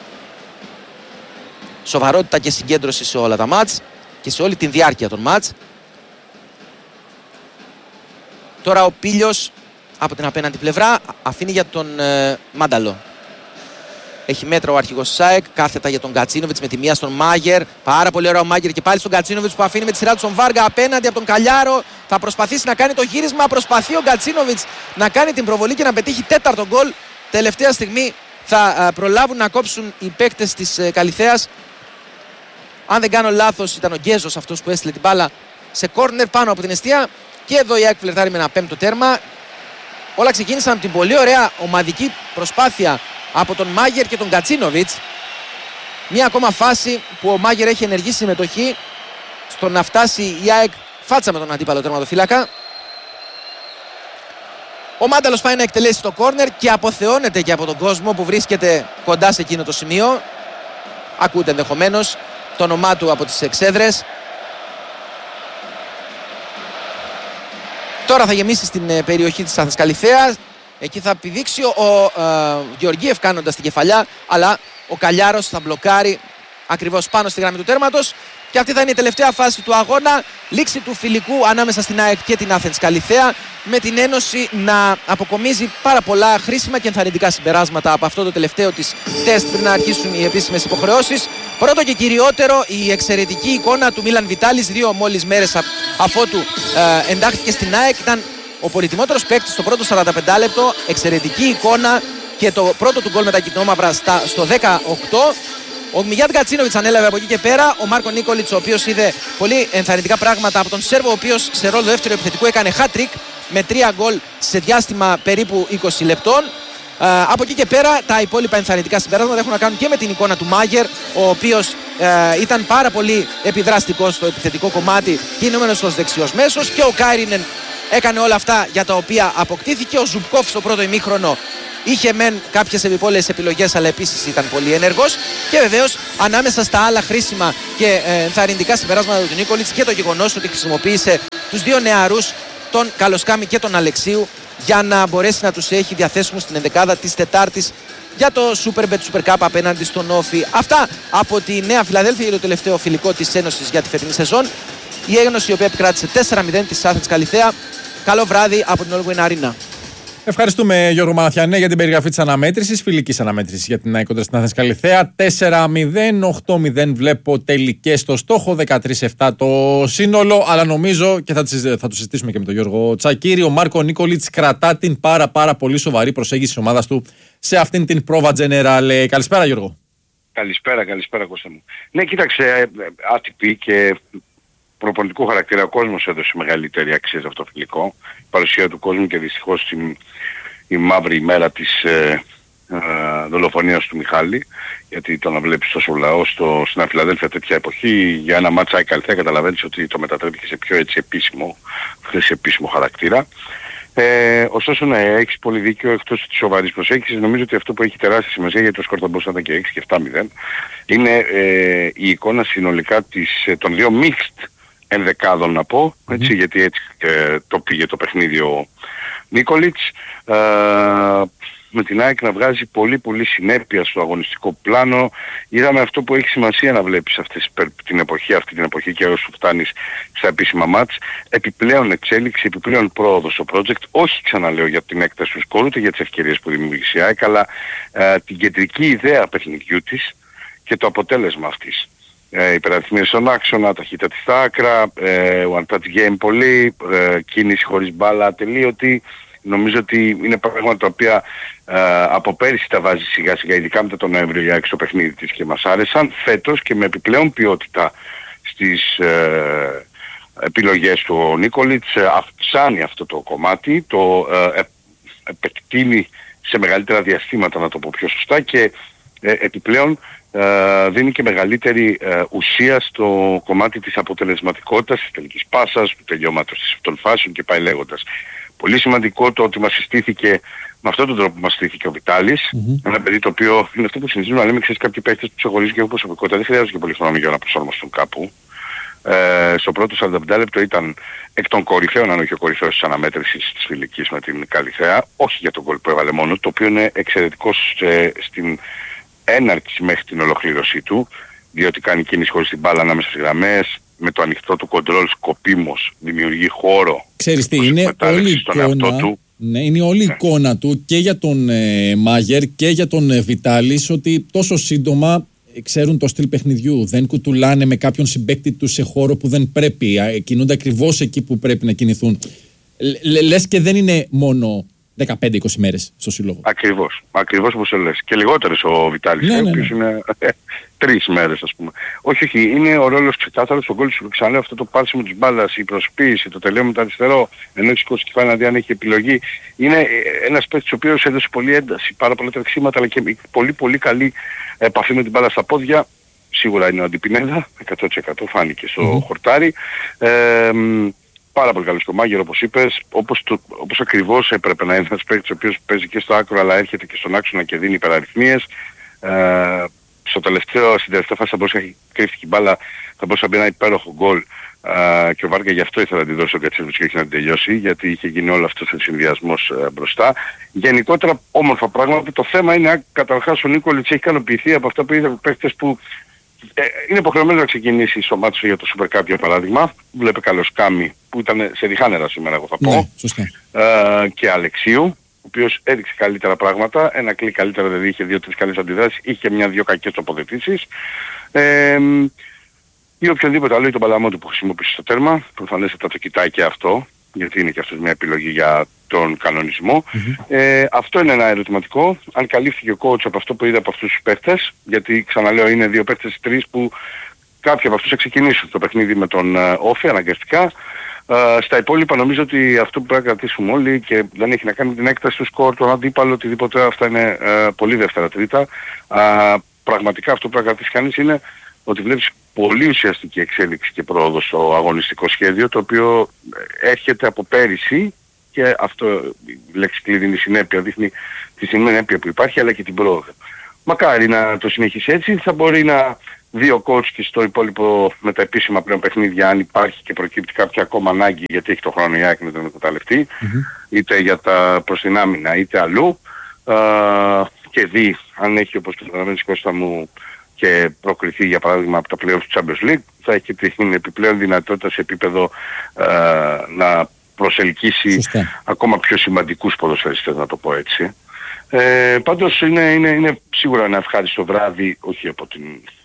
Σοβαρότητα και συγκέντρωση σε όλα τα μάτς και σε όλη τη διάρκεια των μάτς. Τώρα ο Πίλιος από την απέναντι πλευρά αφήνει για τον ε, Μάνταλο. Έχει μέτρα ο αρχηγός ΣΑΕΚ, κάθετα για τον Κατσίνοβιτς με τη μία στον Μάγερ. Πάρα πολύ ωραίο ο Μάγερ και πάλι στον Κατσίνοβιτς που αφήνει με τη σειρά του στον Βάργα απέναντι από τον Καλιάρο. Θα προσπαθήσει να κάνει το γύρισμα. Προσπαθεί ο Κατσίνοβιτς να κάνει την προβολή και να πετύχει τέταρτο γκολ. Τελευταία στιγμή θα ε, προλάβουν να κόψουν οι παίκτες της ε, Καλιθέας. Αν δεν κάνω λάθος, ήταν ο Γκέζος αυτός που έστειλε την μπάλα σε κόρνερ πάνω από την εστία. Και εδώ η ΑΕΚ φλερτάρει με ένα πέμπτο τέρμα. Όλα ξεκίνησαν από την πολύ ωραία ομαδική προσπάθεια από τον Μάγερ και τον Κατσίνοβιτς. Μια ακόμα φάση που ο Μάγερ έχει ενεργή συμμετοχή στο να φτάσει η ΑΕΚ φάτσα με τον αντίπαλο τερματοφύλακα. Ο Μάνταλος πάει να εκτελέσει το κόρνερ και αποθεώνεται και από τον κόσμο που βρίσκεται κοντά σε εκείνο το σημείο. Ακούτε ενδεχομένως το όνομά του από τις εξέδρες. Τώρα θα γεμίσει στην περιοχή της Άθενας Καλιθέας. Εκεί θα πηδήξει ο ε, Γεωργίεφ κάνοντας την κεφαλιά, αλλά ο Καλιάρος θα μπλοκάρει ακριβώς πάνω στη γραμμή του τέρματος. Και αυτή θα είναι η τελευταία φάση του αγώνα. Λήξη του φιλικού ανάμεσα στην ΑΕΚ και την Άθενας Καλιθέα, με την Ένωση να αποκομίζει πάρα πολλά χρήσιμα και ενθαρρυντικά συμπεράσματα από αυτό το τελευταίο της τεστ πριν να αρχίσουν οι επίσημες υποχρεώσεις. Πρώτο και κυριότερο, η εξαιρετική εικόνα του Μίλαν Βιτάλης δύο μόλις μέρες αφότου ε, εντάχθηκε στην ΑΕΚ. Ήταν ο πολυτιμότερος παίκτης στο πρώτο σαράντα πέντε λεπτό. Εξαιρετική εικόνα και το πρώτο του γκολ με τα κυτρινόμαυρα στο δεκαοκτώ. Ο Μιγιάντ Κατσίνοβιτς ανέλαβε από εκεί και πέρα. Ο Μάρκο Νίκολιτς, ο οποίος είδε πολύ ενθαρρυντικά πράγματα από τον Σέρβο, ο οποίος σε ρόλο δεύτερο επιθετικού έκανε hat-trick με τρία γκολ σε διάστημα περίπου είκοσι λεπτών. Uh, από εκεί και πέρα τα υπόλοιπα ενθαρρυντικά συμπεράσματα έχουν να κάνουν και με την εικόνα του Μάγερ, ο οποίος uh, ήταν πάρα πολύ επιδραστικός στο επιθετικό κομμάτι, κινούμενος ως δεξιός μέσος, και ο Κάιρινεν έκανε όλα αυτά για τα οποία αποκτήθηκε. Ο Ζουμπκόφ στο πρώτο ημίχρονο είχε μεν κάποιες επιπόλαιες επιλογές, αλλά επίσης ήταν πολύ ενεργός. Και βεβαίως ανάμεσα στα άλλα χρήσιμα και ε, ενθαρρυντικά συμπεράσματα του Νίκολιτς και το γεγονός ότι χρησιμοποίησε τους δύο νεαρούς, τον Καλοσκάμη και τον Αλεξίου, για να μπορέσει να τους έχει διαθέσιμους στην ενδεκάδα της Τετάρτης για το Superbet Super Cup απέναντι στον Όφη. Αυτά από τη Νέα Φιλαδέλφια για το τελευταίο φιλικό της Ένωσης για τη φετινή σεζόν. Η Ένωση, η οποία επικράτησε τέσσερα μηδέν της Athens Καλιθέα. Καλό βράδυ από την All Win Arena. Ευχαριστούμε, Γιώργο Μαναθιανέ, για την περιγραφή της αναμέτρησης, φιλικής αναμέτρησης για την κόντρα στην Athens Καλιθέα. τέσσερα μηδέν, οκτώ μηδέν βλέπω τελικές στο στόχο, δεκατρία επτά το σύνολο. Αλλά νομίζω, και θα, θα το συζητήσουμε και με τον Γιώργο Τσακίρη, ο Μάρκο Νίκολιτς κρατά την πάρα πάρα πολύ σοβαρή προσέγγιση της ομάδας του σε αυτήν την πρόβα General. Καλησπέρα, Γιώργο. Καλησπέρα, καλησπέρα, Κώστα μου. Ναι, κοίταξε, άτυπη και προπονητικού χαρακτήρα, ο κόσμος έδωσε μεγαλύτερη αξία σε αυτό το φιλικό. Η παρουσία του κόσμου και δυστυχώς η, η μαύρη ημέρα της ε, ε, δολοφονίας του Μιχάλη, γιατί το να βλέπεις τόσο λαό στο, στην Φιλαδέλφια τέτοια εποχή για ένα μάτσα η Καλιθέα, καταλαβαίνεις ότι το μετατρέπηκε σε πιο έτσι επίσημο, σε επίσημο χαρακτήρα. Ε, ωστόσο, ναι, έχεις πολύ δίκιο, εκτός της σοβαρής προσέγγισης. Νομίζω ότι αυτό που έχει τεράστια σημασία, γιατί το σκορ θα μπορούσε να ήταν και έξι και επτά μηδέν, είναι ε, η εικόνα συνολικά της, των δύο mixed ενδεκάδων, να πω, έτσι, mm-hmm. γιατί έτσι ε, το πήγε το παιχνίδι ο Νίκολιτς, ε, με την ΑΕΚ να βγάζει πολύ πολύ συνέπεια στο αγωνιστικό πλάνο. Είδαμε αυτό που έχει σημασία να βλέπεις αυτές, την εποχή, αυτή την εποχή και όσο φτάνεις στα επίσημα μάτς, επιπλέον εξέλιξη, επιπλέον πρόοδο στο project, όχι ξαναλέω για την έκταση του σκόρου, ούτε για τις ευκαιρίες που δημιουργήσει η ΑΕΚ, αλλά ε, την κεντρική ιδέα παιχνιδιού της και το αποτέλεσμα αυτής. Ε, υπεραριθμίες στον άξονα, ταχύτητα στα άκρα, ε, one touch game πολύ, ε, κίνηση χωρίς μπάλα ατελείωτη. Νομίζω ότι είναι πράγματα τα οποία ε, από πέρυσι τα βάζει σιγά σιγά, ειδικά μετά τον Νοέμβριο για έξω παιχνίδι της και μας άρεσαν. Φέτος και με επιπλέον ποιότητα στις ε, επιλογές του ο Νίκολιτς ε, αυξάνει αυτό το κομμάτι, το ε, επεκτείνει σε μεγαλύτερα διαστήματα, να το πω πιο σωστά, και ε, επιπλέον Uh, δίνει και μεγαλύτερη uh, ουσία στο κομμάτι της αποτελεσματικότητας, της τελικής πάσας, του τελειώματος των φάσεων και πάει λέγοντας. Πολύ σημαντικό το ότι μας συστήθηκε με αυτόν τον τρόπο που μας συστήθηκε ο Βιτάλης, mm-hmm. ένα παιδί το οποίο είναι αυτό που συνηθίζουμε να λέμε, ξέρεις, κάποιοι παίκτες που ξεχωρίζουν και έχουν προσωπικότητα, δεν χρειάζεται και πολύ χρόνο για να προσαρμοστούν κάπου. Ε, στο πρώτο σαράντα πέντε λεπτό ήταν εκ των κορυφαίων, αν όχι ο κορυφαίος της αναμέτρησης της φιλικής με την Καλιθέα, όχι για τον γκολ που έβαλε μόνο, το οποίο είναι εξαιρετικός ε, στην έναρξη μέχρι την ολοκλήρωσή του, διότι κάνει κίνηση χωρίς την μπάλα ανάμεσα στις γραμμές, με το ανοιχτό του κοντρόλ σκοπίμως δημιουργεί χώρο. Ξέρεις τι, είναι όλη η εικόνα, του. Ναι, είναι όλη η ναι. εικόνα του και για τον ε, Μάγερ και για τον ε, Βιτάλης, ότι τόσο σύντομα ξέρουν το στυλ παιχνιδιού, δεν κουτουλάνε με κάποιον συμπαίκτη του σε χώρο που δεν πρέπει, ε, κινούνται ακριβώς εκεί που πρέπει να κινηθούν. Λ, λες και δεν είναι μόνο δεκαπέντε είκοσι μέρες στο σύλλογο. Ακριβώς, ακριβώς όπως το λες. Και λιγότερες ο Βιτάλης, ναι, ο ναι, οποίος ναι. είναι τρεις μέρες, ας πούμε. Όχι, όχι, είναι ο ρόλος ξεκάθαρος στον γκολ σου. Ξαναλέω, αυτό το πάρσιμο της μπάλας, η προσποίηση, το τελείωμα με το αριστερό, ενώ έχει σηκώσει κεφάλι αν έχει επιλογή. Είναι ένας παίκτης ο οποίος έδωσε πολύ ένταση, πάρα πολλά τρεξίματα, αλλά και πολύ πολύ καλή επαφή με την μπάλα στα πόδια. Σίγουρα είναι ο Αντιπινέδα, εκατό τοις εκατό φάνηκε στο mm. χορτάρι. Ε, Πάρα πολύ καλός στο Μάγερ, όπως είπες, όπως, το, όπως ακριβώς έπρεπε να είναι ένας παίκτης ο οποίος παίζει και στο άκρο αλλά έρχεται και στον άξονα και δίνει υπεραριθμίες. Ε, στο τελευταίο, στην τελευταία φάση θα μπορούσε να έχει κρύφτει την μπάλα, θα μπορούσε να μπει ένα υπέροχο γκολ ε, και ο Βάρκα γι' αυτό ήθελα να τη δώσει ο Κατσίνοβιτς και όχι να την τελειώσει, γιατί είχε γίνει όλο αυτός ο συνδυασμός ε, μπροστά. Γενικότερα όμορφα πράγματα. Το θέμα είναι καταρχάς ο Νίκολιτς έχει ικανοποιηθεί από αυτά που είδε από παίκτες που Ε, είναι υποχρεωμένο να ξεκινήσει στο μάτσο για το Super Cup, για παράδειγμα. Βλέπε Καλοσκάμη που ήταν σε διχάνερα σήμερα, εγώ θα πω. Ναι, σωστά. Ε, και Αλεξίου, ο οποίος έδειξε καλύτερα πράγματα. Ένα κλικ καλύτερα, δηλαδή είχε δύο-τρεις καλές αντιδράσεις, είχε μια-δυο κακές τοποθετήσεις. Ε, ή οποιονδήποτε άλλο, ή τον Παλαμόντου που χρησιμοποιήσει στο τέρμα. Προφανέστατα το κοιτάει και αυτό, γιατί είναι και αυτός μια επιλογή για τον κανονισμό. Mm-hmm. Ε, αυτό είναι ένα ερωτηματικό. Αν καλύφθηκε ο coach από αυτό που είδε από αυτούς τους παίχτες, γιατί ξαναλέω είναι δύο παίχτες τρεις που κάποιοι από αυτούς θα ξεκινήσουν το παιχνίδι με τον Όφη uh, αναγκαστικά. Uh, στα υπόλοιπα νομίζω ότι αυτό που πρέπει να κρατήσουμε όλοι και δεν έχει να κάνει με την έκταση του σκορ, τον αντίπαλο, οτιδήποτε, αυτά είναι uh, πολύ δεύτερα τρίτα. Uh, πραγματικά αυτό που πρέπει να κρατήσει κανείς είναι ότι βλέπεις πολύ ουσιαστική εξέλιξη και πρόοδο στο αγωνιστικό σχέδιο, το οποίο έρχεται από πέρυσι Και αυτό, η λέξη κλειδί είναι η συνέπεια, δείχνει τη συνέπεια που υπάρχει αλλά και την πρόοδο. Μακάρι να το συνεχίσει έτσι, θα μπορεί να δει ο coach και στο υπόλοιπο με τα επίσημα πλέον παιχνίδια αν υπάρχει και προκύπτει κάποια ακόμα ανάγκη, γιατί έχει το χρόνο η ΑΕΚ να τον εκμεταλλευτεί, mm-hmm. είτε για τα προς την άμυνα είτε αλλού, α, και δει αν έχει, όπως το καταλαβαίνεις Κώστα μου, και προκριθεί για παράδειγμα από τα playoffs του Champions League, θα έχει την επιπλέον δυνατότητα σε επίπεδο α, να προσελκύσει Σωστά. ακόμα πιο σημαντικούς ποδοσφαιριστές, να το πω έτσι. Ε, πάντως είναι, είναι, είναι σίγουρα ένα ευχάριστο βράδυ, όχι από την,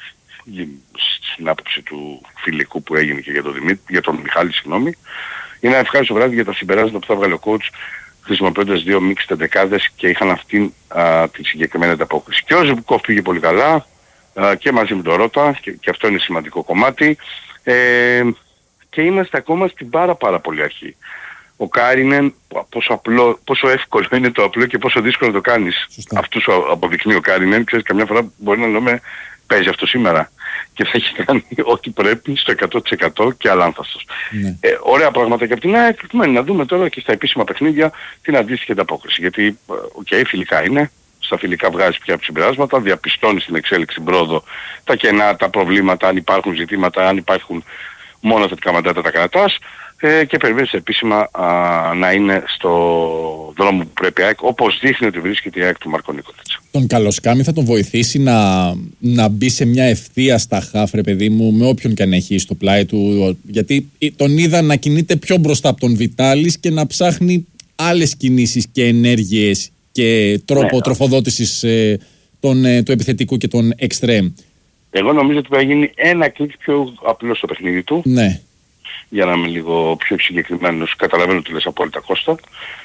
στην άποψη του φιλικού που έγινε και για τον, Δημήτρη, για τον Μιχάλη, συγγνώμη. Είναι ένα ευχάριστο βράδυ για τα συμπεράσματα που θα βγάλει ο coach χρησιμοποιώντας δύο μίξ τεντεκάδες και είχαν αυτήν α, τη συγκεκριμένη ανταπόκριση. Και ο Ζεμπουκόφ πήγε πολύ καλά α, και μαζί με τον Ρώτα και, και αυτό είναι σημαντικό κομμάτι. Ε, και είμαστε ακόμα στην πάρα πάρα πολύ αρχή. Ο Κάρινεν, πόσο, απλό, πόσο εύκολο είναι το απλό και πόσο δύσκολο το κάνεις. Σωστά. Αυτό σου αποδεικνύει ο Κάρινεν. Ξέρεις, καμιά φορά μπορεί να λέμε παίζει αυτό σήμερα και θα έχει κάνει ό,τι πρέπει στο εκατό τοις εκατό και αλάνθαστος. Ναι. Ε, ωραία πράγματα και από την ΑΕΚ, να δούμε τώρα και στα επίσημα παιχνίδια την αντίστοιχη ανταπόκριση. Γιατί, οκ, okay, φιλικά είναι, στα φιλικά βγάζεις πια συμπεράσματα, διαπιστώνεις την εξέλιξη, την πρόοδο, τα κενά, τα προβλήματα, αν υπάρχουν ζητήματα, αν υπάρχουν μόνο θετικά μαντάτα τα κρατάς. Ε, και περιμένεις επίσημα α, να είναι στο δρόμο που πρέπει η ΑΕΚ, όπως δείχνει ότι βρίσκεται η ΑΕΚ του Μάρκο Νίκολιτς. Τον Καλοσκάμι θα τον βοηθήσει να, να μπει σε μια ευθεία στα χαφ, ρε παιδί μου, με όποιον και αν έχει στο πλάι του, γιατί τον είδα να κινείται πιο μπροστά από τον Βιτάλης και να ψάχνει άλλες κινήσεις και ενέργειες και τρόπο ναι, τροφοδότησης ε, τον, ε, του επιθετικού και των εξτρέμ. Εγώ νομίζω ότι θα γίνει ένα κλικ πιο απλό στο παιχνίδι του. Ναι. Για να είμαι λίγο πιο συγκεκριμένος, καταλαβαίνω τι λες απόλυτα Κώστα.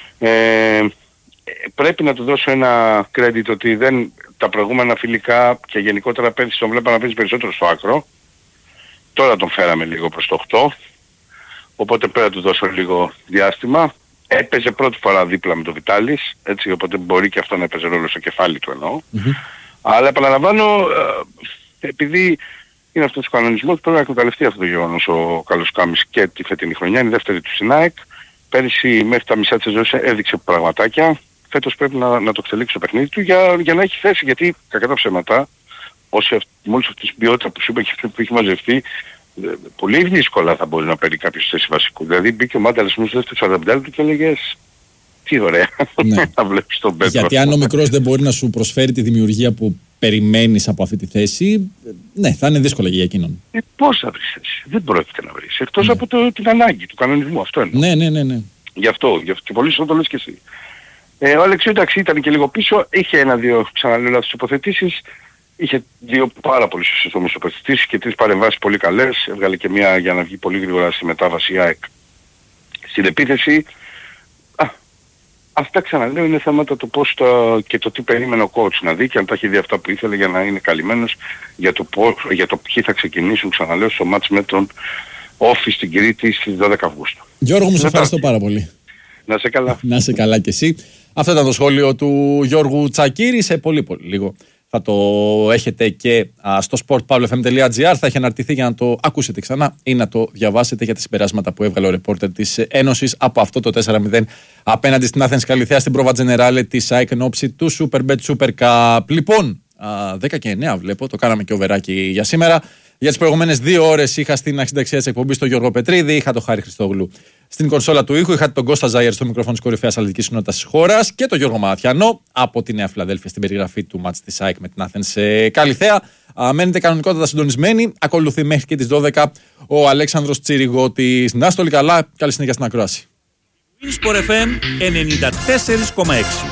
Ε, πρέπει να του δώσω ένα credit ότι δεν, τα προηγούμενα φιλικά και γενικότερα πέρυσι τον βλέπα να παίζει περισσότερο στο άκρο. Τώρα τον φέραμε λίγο προς το οκτώ, οπότε πρέπει να του δώσω λίγο διάστημα. Έπαιζε πρώτη φορά δίπλα με τον Βιτάλης, έτσι, οπότε μπορεί και αυτό να έπαιζε ρόλο στο κεφάλι του εννοώ. Mm-hmm. Αλλά επαναλαμβάνω, ε, επειδή είναι αυτός ο κανονισμός, πρέπει να εκμεταλλευτεί αυτό το γεγονός ο Καλοσκάμης και τη φετινή χρονιά, είναι η δεύτερη του στην ΑΕΚ. Πέρυσι μέχρι τα μισά της ζωής έδειξε πραγματάκια. Φέτος πρέπει να, να το εξελίξει το παιχνίδι του για, για να έχει θέση, γιατί κακά τα ψέματα, όσοι μόλις αυτή την ποιότητα που σου είπα και αυτή που έχει μαζευτεί, πολύ δύσκολα θα μπορεί να παίρνει κάποιος θέση βασικού. Δηλαδή μπήκε ο Μάνταλας μου στο δεύτερο σαράντα του και έλεγες τι ωραία ναι. να βλέπεις τον Πέτρο. Γιατί αν ο μικρός δεν μπορεί να σου προσφέρει τη δημιουργία που περιμένεις από αυτή τη θέση, ναι, θα είναι δύσκολα για εκείνον. Ε, πώς θα βρεις θέση, δεν πρόκειται να βρεις, εκτός ναι. από το, την ανάγκη του κανονισμού, αυτό εννοώ. Ναι, ναι, ναι, ναι. Γι' αυτό, γι' αυτό και πολύ σωστά το λες και εσύ. Ε, ο Αλεξίου εντάξει ήταν και λίγο πίσω, είχε ένα-δύο ξαναλέω λάθος υποθετήσεις, είχε δύο πάρα πολύ σωστές όμως υποθετήσεις και τρεις παρεμβάσεις πολύ καλές, έβγαλε και μια για να βγει πολύ γρήγορα στη μετάβαση ΑΕΚ στην επίθεση. Αυτά ξαναλέω είναι θέματα το πώς το, και το τι περίμενε ο coach να δει και αν τα έχει δει αυτά που ήθελε για να είναι καλυμμένος για το, πώς, για το ποιοι θα ξεκινήσουν ξαναλέω στο μάτς με τον Όφη στην Κρήτη στις δώδεκα Αυγούστου. Γιώργο μου, σε ευχαριστώ πάρα πολύ. Να σε καλά. Να σε καλά κι εσύ. Αυτό ήταν το σχόλιο του Γιώργου Τσακίρη. Σε πολύ πολύ λίγο θα το έχετε και α, στο σπορτ παύλο εφ εμ τελεία τζι άρ. Θα έχει αναρτηθεί για να το ακούσετε ξανά ή να το διαβάσετε για τα συμπεράσματα που έβγαλε ο ρεπόρτερ της Ένωσης από αυτό το τέσσερα μηδέν απέναντι στην Athens Καλιθέα στην Πρόβα Τζενεράλε της ΑΕΚ εν όψη του Superbet Super Cup. Λοιπόν, α, δέκα και εννέα βλέπω, το κάναμε και οβεράκι για σήμερα. Για τις προηγούμενες δύο ώρες είχα στην αρχή δεξιά της εκπομπής τον Γιώργο Πετρίδη, είχα τον Χάρη Χριστόγλου στην κονσόλα του ήχου, είχα τον Κώστα Ζάιερ στο μικρόφωνο της κορυφαίας αθλητικής κοινότητας της χώρας και τον Γιώργο Μαθιανό από τη Νέα Φιλαδέλφια στην περιγραφή του μάτς της ΑΕΚ με την Athens Καλιθέα. Μένετε κανονικότατα συντονισμένοι. Ακολουθεί μέχρι και τις δώδεκα ο Αλέξανδρος Τσιριγώτης. Να είστε όλοι καλά, καλή συνέχεια στην ακρόαση. Winsport εφ εμ ενενήντα τέσσερα κόμμα έξι.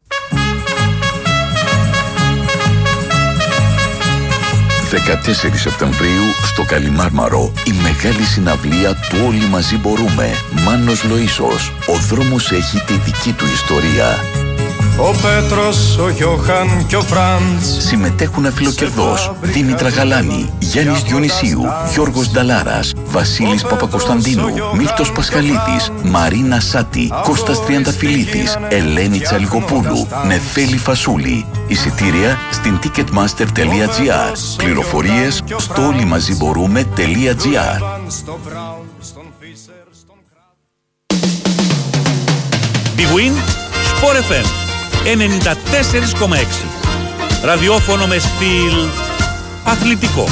δεκατέσσερις Σεπτεμβρίου στο Καλιμάρμαρο η μεγάλη συναυλία του Όλοι Μαζί Μπορούμε. Μάνος Λοΐσος. Ο δρόμος έχει τη δική του ιστορία. Ο Πέτρος, ο Γιώχαν και ο Φραντς. Συμμετέχουν αφιλοκερδός Δήμητρα Γαλάνη, Γιάννης Διονυσίου, Γιώργος Νταλάρας, Βασίλης Παπακοσταντίνου, Μίλτος Πασχαλίδης, Μαρίνα Σάτη, Κώστας Τριανταφυλλίδης, Ελένη Τσαλιγοπούλου, Νεφέλη Φασούλη. Εισιτήρια στην ticketmaster τελεία τζι άρ. Πληροφορίες στο όλοιμαζιμπορούμε τελεία τζι άρ. Big Win, Sport εφ εμ ενενήντα τέσσερα κόμμα έξι. Ραδιόφωνο με στυλ αθλητικό.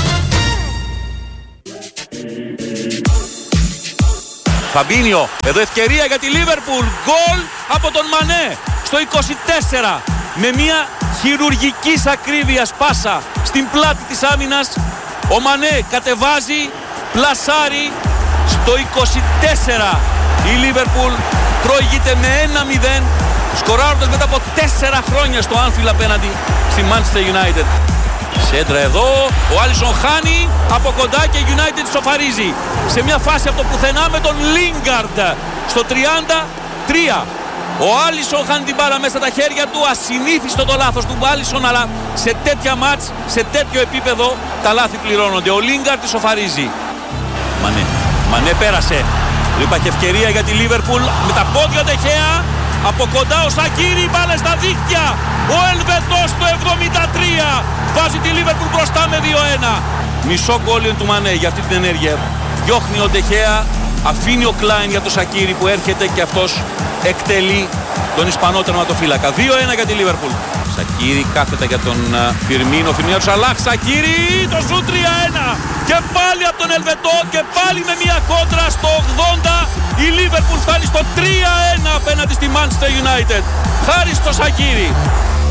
Φαμπίνιο, εδώ ευκαιρία για τη Λίβερπουλ. Γκολ από τον Μανέ στο είκοσι τέσσερα. Με μια χειρουργικής ακρίβειας πάσα στην πλάτη της άμυνας. Ο Μανέ κατεβάζει, πλασάρει στο είκοσι τέσσερα. Η Λίβερπουλ προηγείται με ένα μηδέν, σκοράροντας μετά από τέσσερα χρόνια στο Anfield απέναντι στη Manchester United. Σέντρα εδώ, ο Άλισον χάνει από κοντά και η United σοφαρίζει σε μια φάση από το πουθενά με τον Lingard στο τριάντα τρία. Ο Άλισον χάνει την μπάλα μέσα στα χέρια του, ασυνήθιστο το λάθος του Άλισον, αλλά σε τέτοια μάτς, σε τέτοιο επίπεδο τα λάθη πληρώνονται. Ο Lingard τη σοφαρίζει. Μανέ, Μανέ πέρασε. Υπάρχει ευκαιρία για τη Λίβερπουλ με τα πόδια Ντεχέα. Από κοντά ο Σακίρι, μπάλα στα δίχτυα. Ο Ελβετός το εβδομήντα τρία βάζει τη Λίβερπουλ μπροστά με δύο ένα. Μισό γκόλ του Μανέ για αυτή την ενέργεια. Διώχνει ο Ντεχέα, αφήνει ο Κλάιν για το Σακίρι που έρχεται και αυτός εκτελεί τον Ισπανό τερματοφύλακα. δύο ένα για τη Λίβερπουλ. Σακίρι κάθεται για τον Φιρμίνο. Φιρμίνο του Σαλάχ. Σακίρι, το σου τρία ένα. Και πάλι από τον Ελβετό και πάλι με μια κόντρα στο ογδόντα. Η Λίβερπουλ φτάνει στο τρία ένα απέναντι στη Manchester United. Χάρη στο Σακίρι.